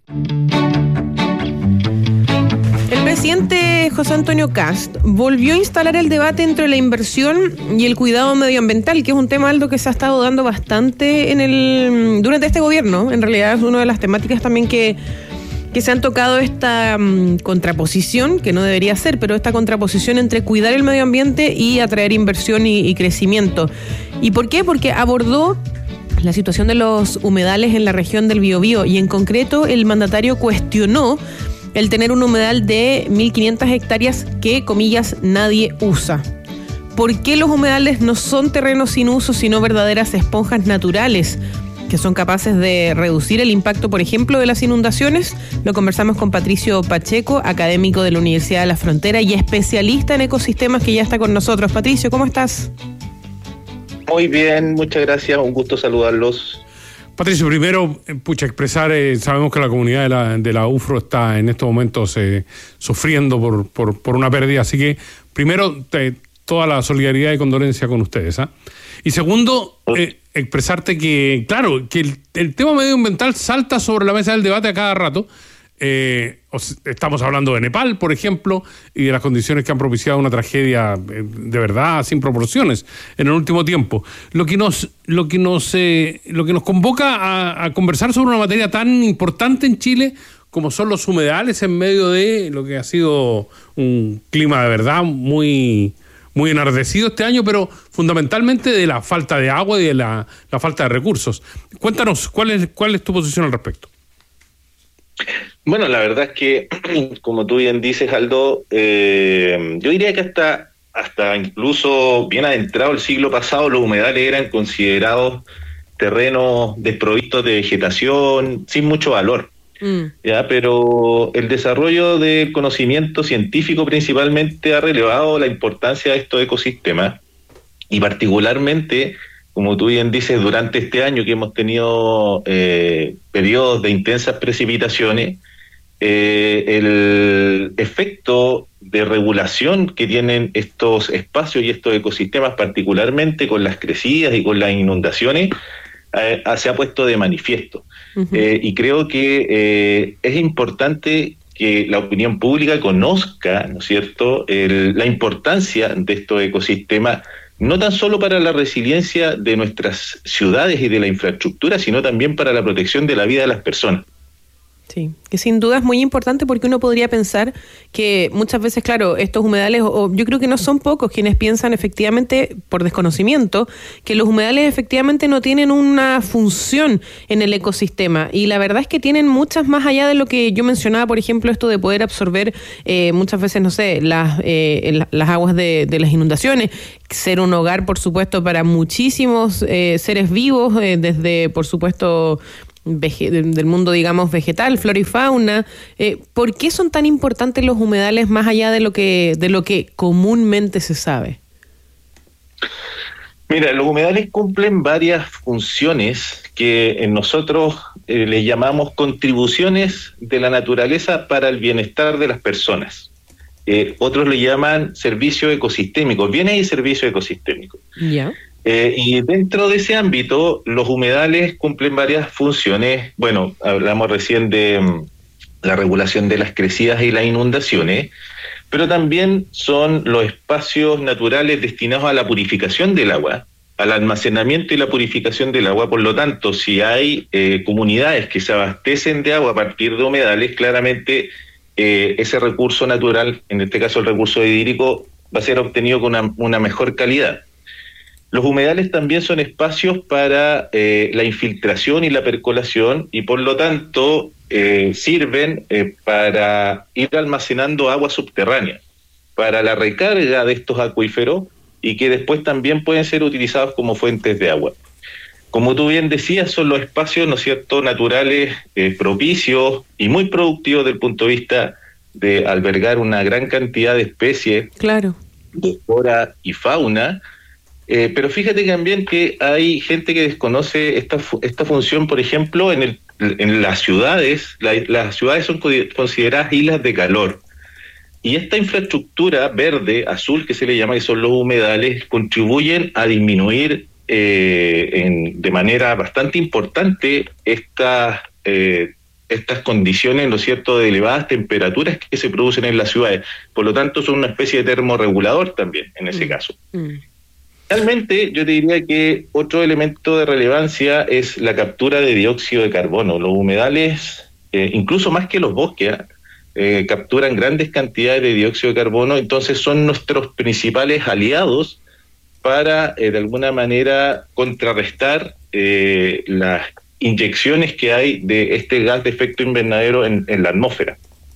El presidente José Antonio Kast volvió a instalar el debate entre la inversión y el cuidado medioambiental, que es un tema, Aldo, que se ha estado dando bastante en el durante este gobierno. En realidad es una de las temáticas también que, que se han tocado, esta um, contraposición, que no debería ser, pero esta contraposición entre cuidar el medio ambiente y atraer inversión y, y crecimiento. ¿Y por qué? Porque abordó la situación de los humedales en la región del Biobío, y en concreto el mandatario cuestionó el tener un humedal de mil quinientas hectáreas que, comillas, nadie usa. ¿Por qué los humedales no son terrenos sin uso, sino verdaderas esponjas naturales que son capaces de reducir el impacto, por ejemplo, de las inundaciones? Lo conversamos con Patricio Pacheco, académico de la Universidad de la Frontera y especialista en ecosistemas, que ya está con nosotros. Patricio, ¿cómo estás? Muy bien, muchas gracias, un gusto saludarlos. Patricio, primero, pucha, expresar, eh, sabemos que la comunidad de la, de la U F R O está en estos momentos eh, sufriendo por, por, por una pérdida, así que primero, te, toda la solidaridad y condolencia con ustedes. ¿eh? Y segundo, eh, expresarte que, claro, que el, el tema medioambiental salta sobre la mesa del debate a cada rato. Eh, estamos hablando de Nepal, por ejemplo, y de las condiciones que han propiciado una tragedia eh, de verdad sin proporciones en el último tiempo. Lo que nos, lo que nos, eh, lo que nos convoca a, a conversar sobre una materia tan importante en Chile como son los humedales en medio de lo que ha sido un clima de verdad muy, muy enardecido este año, pero fundamentalmente de la falta de agua y de la, la falta de recursos. Cuéntanos, ¿cuál es, cuál es tu posición al respecto? Bueno, la verdad es que, como tú bien dices, Aldo, eh, yo diría que hasta, hasta incluso bien adentrado el siglo pasado, los humedales eran considerados terrenos desprovistos de vegetación, sin mucho valor. Mm. Ya, pero el desarrollo del conocimiento científico principalmente ha relevado la importancia de estos ecosistemas, y particularmente, como tú bien dices, durante este año que hemos tenido eh, periodos de intensas precipitaciones, eh, el efecto de regulación que tienen estos espacios y estos ecosistemas, particularmente con las crecidas y con las inundaciones, eh, se ha puesto de manifiesto. Uh-huh. Eh, y creo que eh, es importante que la opinión pública conozca, ¿no es cierto?, el, la importancia de estos ecosistemas, no tan solo para la resiliencia de nuestras ciudades y de la infraestructura, sino también para la protección de la vida de las personas. Sí, que sin duda es muy importante porque uno podría pensar que muchas veces, claro, estos humedales, o yo creo que no son pocos quienes piensan efectivamente, por desconocimiento, que los humedales efectivamente no tienen una función en el ecosistema. Y la verdad es que tienen muchas más allá de lo que yo mencionaba, por ejemplo, esto de poder absorber eh, muchas veces, no sé, las, eh, las aguas de, de las inundaciones, ser un hogar, por supuesto, para muchísimos eh, seres vivos, eh, desde, por supuesto, Vege- del mundo, digamos, vegetal, flora y fauna. Eh, ¿Por qué son tan importantes los humedales más allá de lo que de lo que comúnmente se sabe? Mira, los humedales cumplen varias funciones que nosotros eh, les llamamos contribuciones de la naturaleza para el bienestar de las personas. Eh, otros le llaman servicios ecosistémicos, bienes y servicios ecosistémicos. Ya. Eh, y dentro de ese ámbito, los humedales cumplen varias funciones. Bueno, hablamos recién de um, la regulación de las crecidas y las inundaciones, pero también son los espacios naturales destinados a la purificación del agua, al almacenamiento y la purificación del agua. Por lo tanto, si hay eh, comunidades que se abastecen de agua a partir de humedales, claramente eh, ese recurso natural, en este caso el recurso hídrico, va a ser obtenido con una, una mejor calidad. Los humedales también son espacios para eh, la infiltración y la percolación y por lo tanto eh, sirven eh, para ir almacenando agua subterránea, para la recarga de estos acuíferos y que después también pueden ser utilizados como fuentes de agua. Como tú bien decías, son los espacios, ¿no es cierto?, naturales, eh, propicios y muy productivos desde el punto de vista de albergar una gran cantidad de especies, claro, de flora y fauna. Eh, pero fíjate también que hay gente que desconoce esta esta función, por ejemplo, en el en las ciudades. La, las ciudades son consideradas islas de calor. Y esta infraestructura verde, azul, que se le llama, que son los humedales, contribuyen a disminuir eh, en, de manera bastante importante estas eh, estas condiciones, ¿no es cierto?, de elevadas temperaturas que se producen en las ciudades. Por lo tanto, son una especie de termorregulador también, en ese mm. caso. Mm. Realmente yo te diría que otro elemento de relevancia es la captura de dióxido de carbono. Los humedales, eh, incluso más que los bosques, eh, capturan grandes cantidades de dióxido de carbono, entonces son nuestros principales aliados para, eh, de alguna manera, contrarrestar eh, las inyecciones que hay de este gas de efecto invernadero en, en la atmósfera.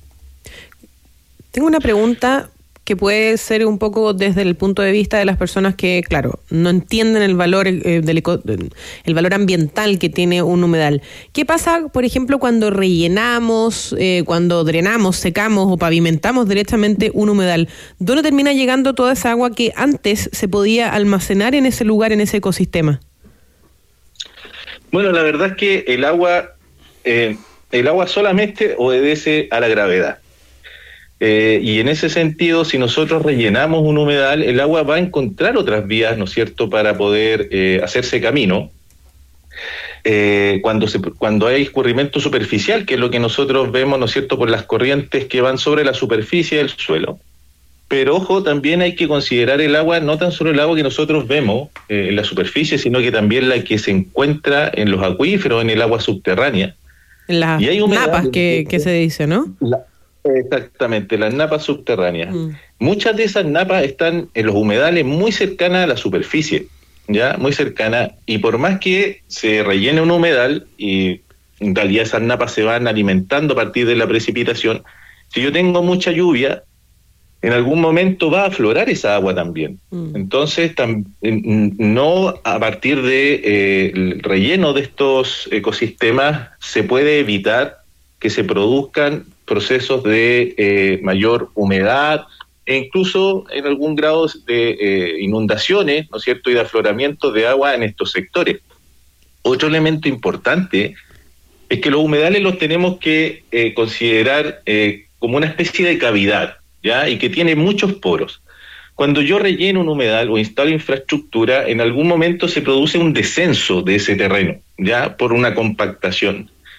Tengo una pregunta que puede ser un poco desde el punto de vista de las personas que, claro, no entienden el valor eh, del eco, el valor ambiental que tiene un humedal. ¿Qué pasa, por ejemplo, cuando rellenamos, eh, cuando drenamos, secamos o pavimentamos directamente un humedal? ¿Dónde termina llegando toda esa agua que antes se podía almacenar en ese lugar, en ese ecosistema? Bueno, la verdad es que el agua, eh, el agua solamente obedece a la gravedad. Eh, y en ese sentido, si nosotros rellenamos un humedal, el agua va a encontrar otras vías, ¿no es cierto?, para poder eh, hacerse camino. Eh, cuando, se, cuando hay escurrimiento superficial, que es lo que nosotros vemos, ¿no es cierto?, por las corrientes que van sobre la superficie del suelo. Pero ojo, también hay que considerar el agua, no tan solo el agua que nosotros vemos eh, en la superficie, sino que también la que se encuentra en los acuíferos, en el agua subterránea. En las napas que, que se dice, ¿no? La, exactamente, las napas subterráneas. Mm. Muchas de esas napas están en los humedales muy cercanas a la superficie, ya muy cercanas, y por más que se rellene un humedal, y en realidad esas napas se van alimentando a partir de la precipitación, si yo tengo mucha lluvia, en algún momento va a aflorar esa agua también. Mm. Entonces, tam, no a partir de eh, el relleno de estos ecosistemas se puede evitar que se produzcan procesos de eh, mayor humedad e incluso en algún grado de eh, inundaciones, ¿no es cierto?, y de afloramiento de agua en estos sectores. Otro elemento importante es que los humedales los tenemos que eh, considerar eh, como una especie de cavidad, ¿ya?, y que tiene muchos poros. Cuando yo relleno un humedal o instalo infraestructura, en algún momento se produce un descenso de ese terreno, ¿ya?, por una compactación.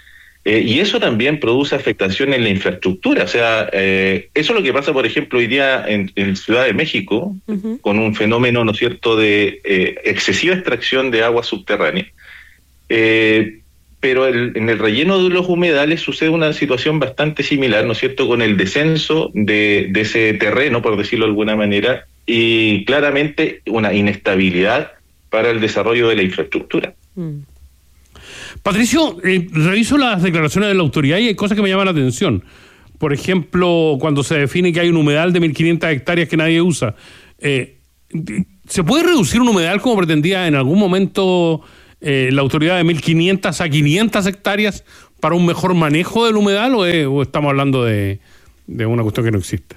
Eh, y eso también produce afectación en la infraestructura. O sea, eh, eso es lo que pasa, por ejemplo, hoy día en, en Ciudad de México, uh-huh. con un fenómeno, ¿no es cierto?, de eh, excesiva extracción de agua subterránea. Eh, pero el, en el relleno de los humedales sucede una situación bastante similar, ¿no es cierto?, con el descenso de, de ese terreno, por decirlo de alguna manera, y claramente una inestabilidad para el desarrollo de la infraestructura. Mm. Patricio, eh, reviso las declaraciones de la autoridad y hay cosas que me llaman la atención. Por ejemplo, cuando se define que hay un humedal de mil quinientas hectáreas que nadie usa, eh, ¿se puede reducir un humedal como pretendía en algún momento eh, la autoridad de mil quinientas a quinientas hectáreas para un mejor manejo del humedal o, es, o estamos hablando de, de una cuestión que no existe?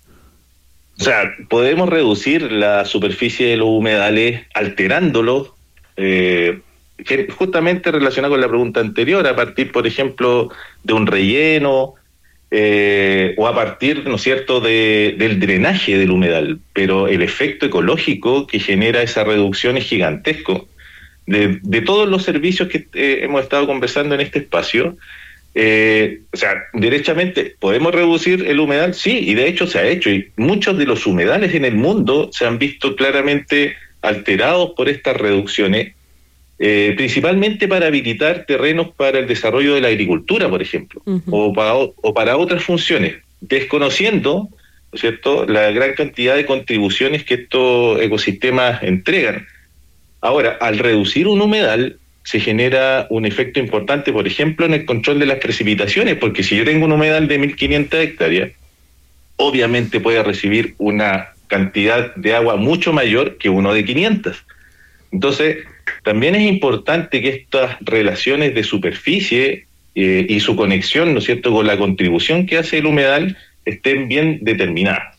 O sea, podemos reducir la superficie de los humedales alterándolos, eh, justamente relacionado con la pregunta anterior, a partir, por ejemplo, de un relleno eh, o a partir, ¿no es cierto?, de, del drenaje del humedal. Pero el efecto ecológico que genera esa reducción es gigantesco. De, de todos los servicios que eh, hemos estado conversando en este espacio, eh, o sea, derechamente, ¿podemos reducir el humedal? Sí, y de hecho se ha hecho. Y muchos de los humedales en el mundo se han visto claramente alterados por estas reducciones. Eh, principalmente para habilitar terrenos para el desarrollo de la agricultura, por ejemplo, uh-huh. o, para, o para otras funciones, desconociendo, ¿no es cierto?, la gran cantidad de contribuciones que estos ecosistemas entregan. Ahora, al reducir un humedal, se genera un efecto importante, por ejemplo, en el control de las precipitaciones, porque si yo tengo un humedal de mil quinientas hectáreas, obviamente puede recibir una cantidad de agua mucho mayor que uno de quinientas. Entonces, también es importante que estas relaciones de superficie eh, y su conexión, ¿no es cierto?, con la contribución que hace el humedal estén bien determinadas.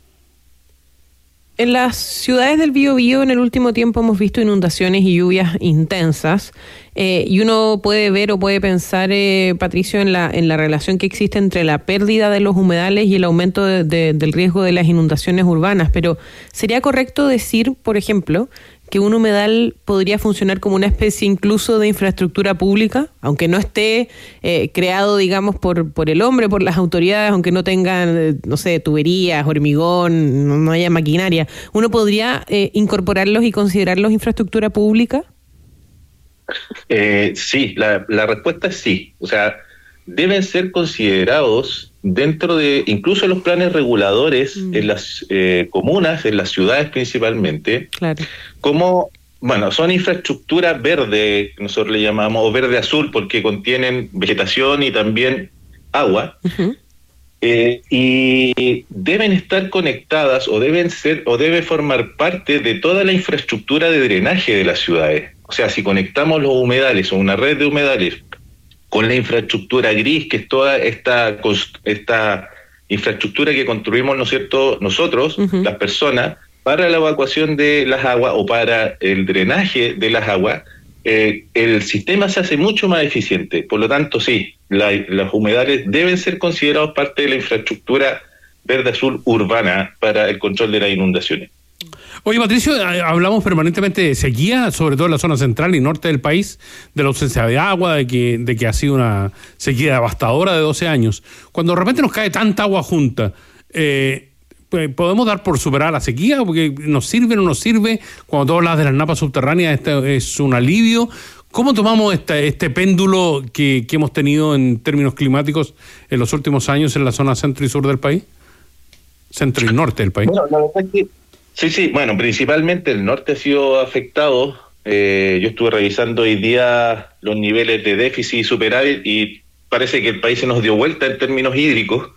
En las ciudades del Biobío en el último tiempo hemos visto inundaciones y lluvias intensas eh, y uno puede ver o puede pensar, eh, Patricio, en la en la relación que existe entre la pérdida de los humedales y el aumento de, de, del riesgo de las inundaciones urbanas, pero ¿sería correcto decir, por ejemplo, que un humedal podría funcionar como una especie incluso de infraestructura pública, aunque no esté eh, creado, digamos, por por el hombre, por las autoridades, aunque no tengan, eh, no sé, tuberías, hormigón, no, no haya maquinaria? ¿Uno podría eh, incorporarlos y considerarlos infraestructura pública? Eh, sí, la, la respuesta es sí. O sea, deben ser considerados dentro de incluso los planes reguladores mm. en las eh, comunas, en las ciudades principalmente, claro. como, bueno, son infraestructura verde, nosotros le llamamos, o verde azul, porque contienen vegetación y también agua, uh-huh. eh, y deben estar conectadas o deben ser o debe formar parte de toda la infraestructura de drenaje de las ciudades. O sea, si conectamos los humedales o una red de humedales con la infraestructura gris, que es toda esta esta infraestructura que construimos, ¿no es cierto?, nosotros, uh-huh. las personas, para la evacuación de las aguas o para el drenaje de las aguas, eh, el sistema se hace mucho más eficiente. Por lo tanto, sí, la, los humedales deben ser considerados parte de la infraestructura verde-azul urbana para el control de las inundaciones. Oye, Patricio, hablamos permanentemente de sequía, sobre todo en la zona central y norte del país, de la ausencia de agua, de que, de que ha sido una sequía devastadora de doce años. Cuando de repente nos cae tanta agua junta, eh, ¿podemos dar por superar la sequía? Porque ¿nos sirve o no nos sirve? Cuando tú hablas de las napas subterráneas, este es un alivio. ¿Cómo tomamos este, este péndulo que, que hemos tenido en términos climáticos en los últimos años en la zona centro y sur del país? Centro y norte del país. Bueno, la verdad es que Sí, sí, bueno, principalmente el norte ha sido afectado. Eh, yo estuve revisando hoy día los niveles de déficit y superávit y parece que el país se nos dio vuelta en términos hídricos,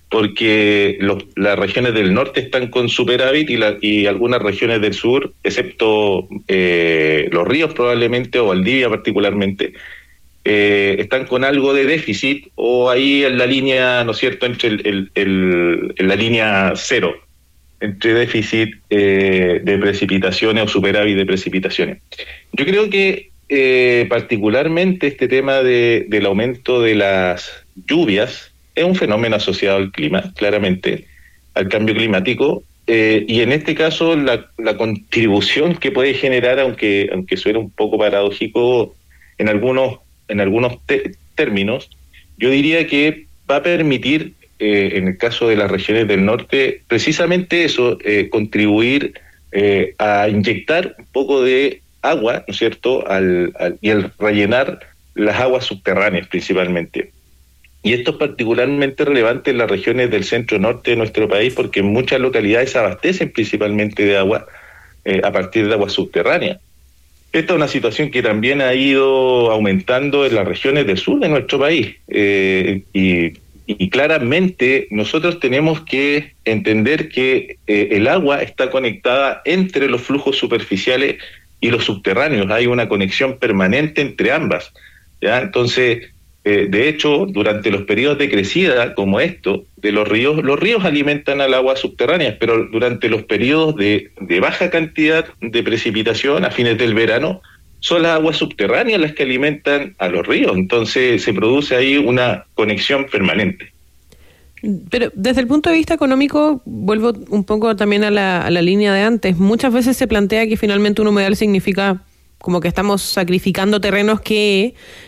porque los, las regiones del norte están con superávit y, la, y algunas regiones del sur, excepto eh, los ríos probablemente, o Valdivia particularmente, eh, están con algo de déficit o ahí en la línea, ¿no es cierto?, entre el, el, el, en la línea cero. entre déficit eh, de precipitaciones o superávit de precipitaciones. Yo creo que eh, particularmente este tema de, del aumento de las lluvias es un fenómeno asociado al clima, claramente, al cambio climático, eh, y en este caso la, la contribución que puede generar, aunque aunque suene un poco paradójico en algunos, en algunos te- términos, yo diría que va a permitir, eh, en el caso de las regiones del norte, precisamente eso, eh, contribuir eh, a inyectar un poco de agua, ¿no es cierto?, al, al, y al rellenar las aguas subterráneas principalmente. Y esto es particularmente relevante en las regiones del centro-norte de nuestro país, porque muchas localidades se abastecen principalmente de agua eh, a partir de agua subterránea. Esta es una situación que también ha ido aumentando en las regiones del sur de nuestro país. Eh, y, y claramente nosotros tenemos que entender que eh, el agua está conectada entre los flujos superficiales y los subterráneos. Hay una conexión permanente entre ambas, ¿ya? Entonces, eh, de hecho, durante los periodos de crecida como esto de los ríos, los ríos alimentan al agua subterránea, pero durante los periodos de, de baja cantidad de precipitación a fines del verano, son las aguas subterráneas las que alimentan a los ríos. Entonces se produce ahí una conexión permanente. Pero desde el punto de vista económico, vuelvo un poco también a la, a la línea de antes. Muchas veces se plantea que finalmente un humedal significa como que estamos sacrificando terrenos que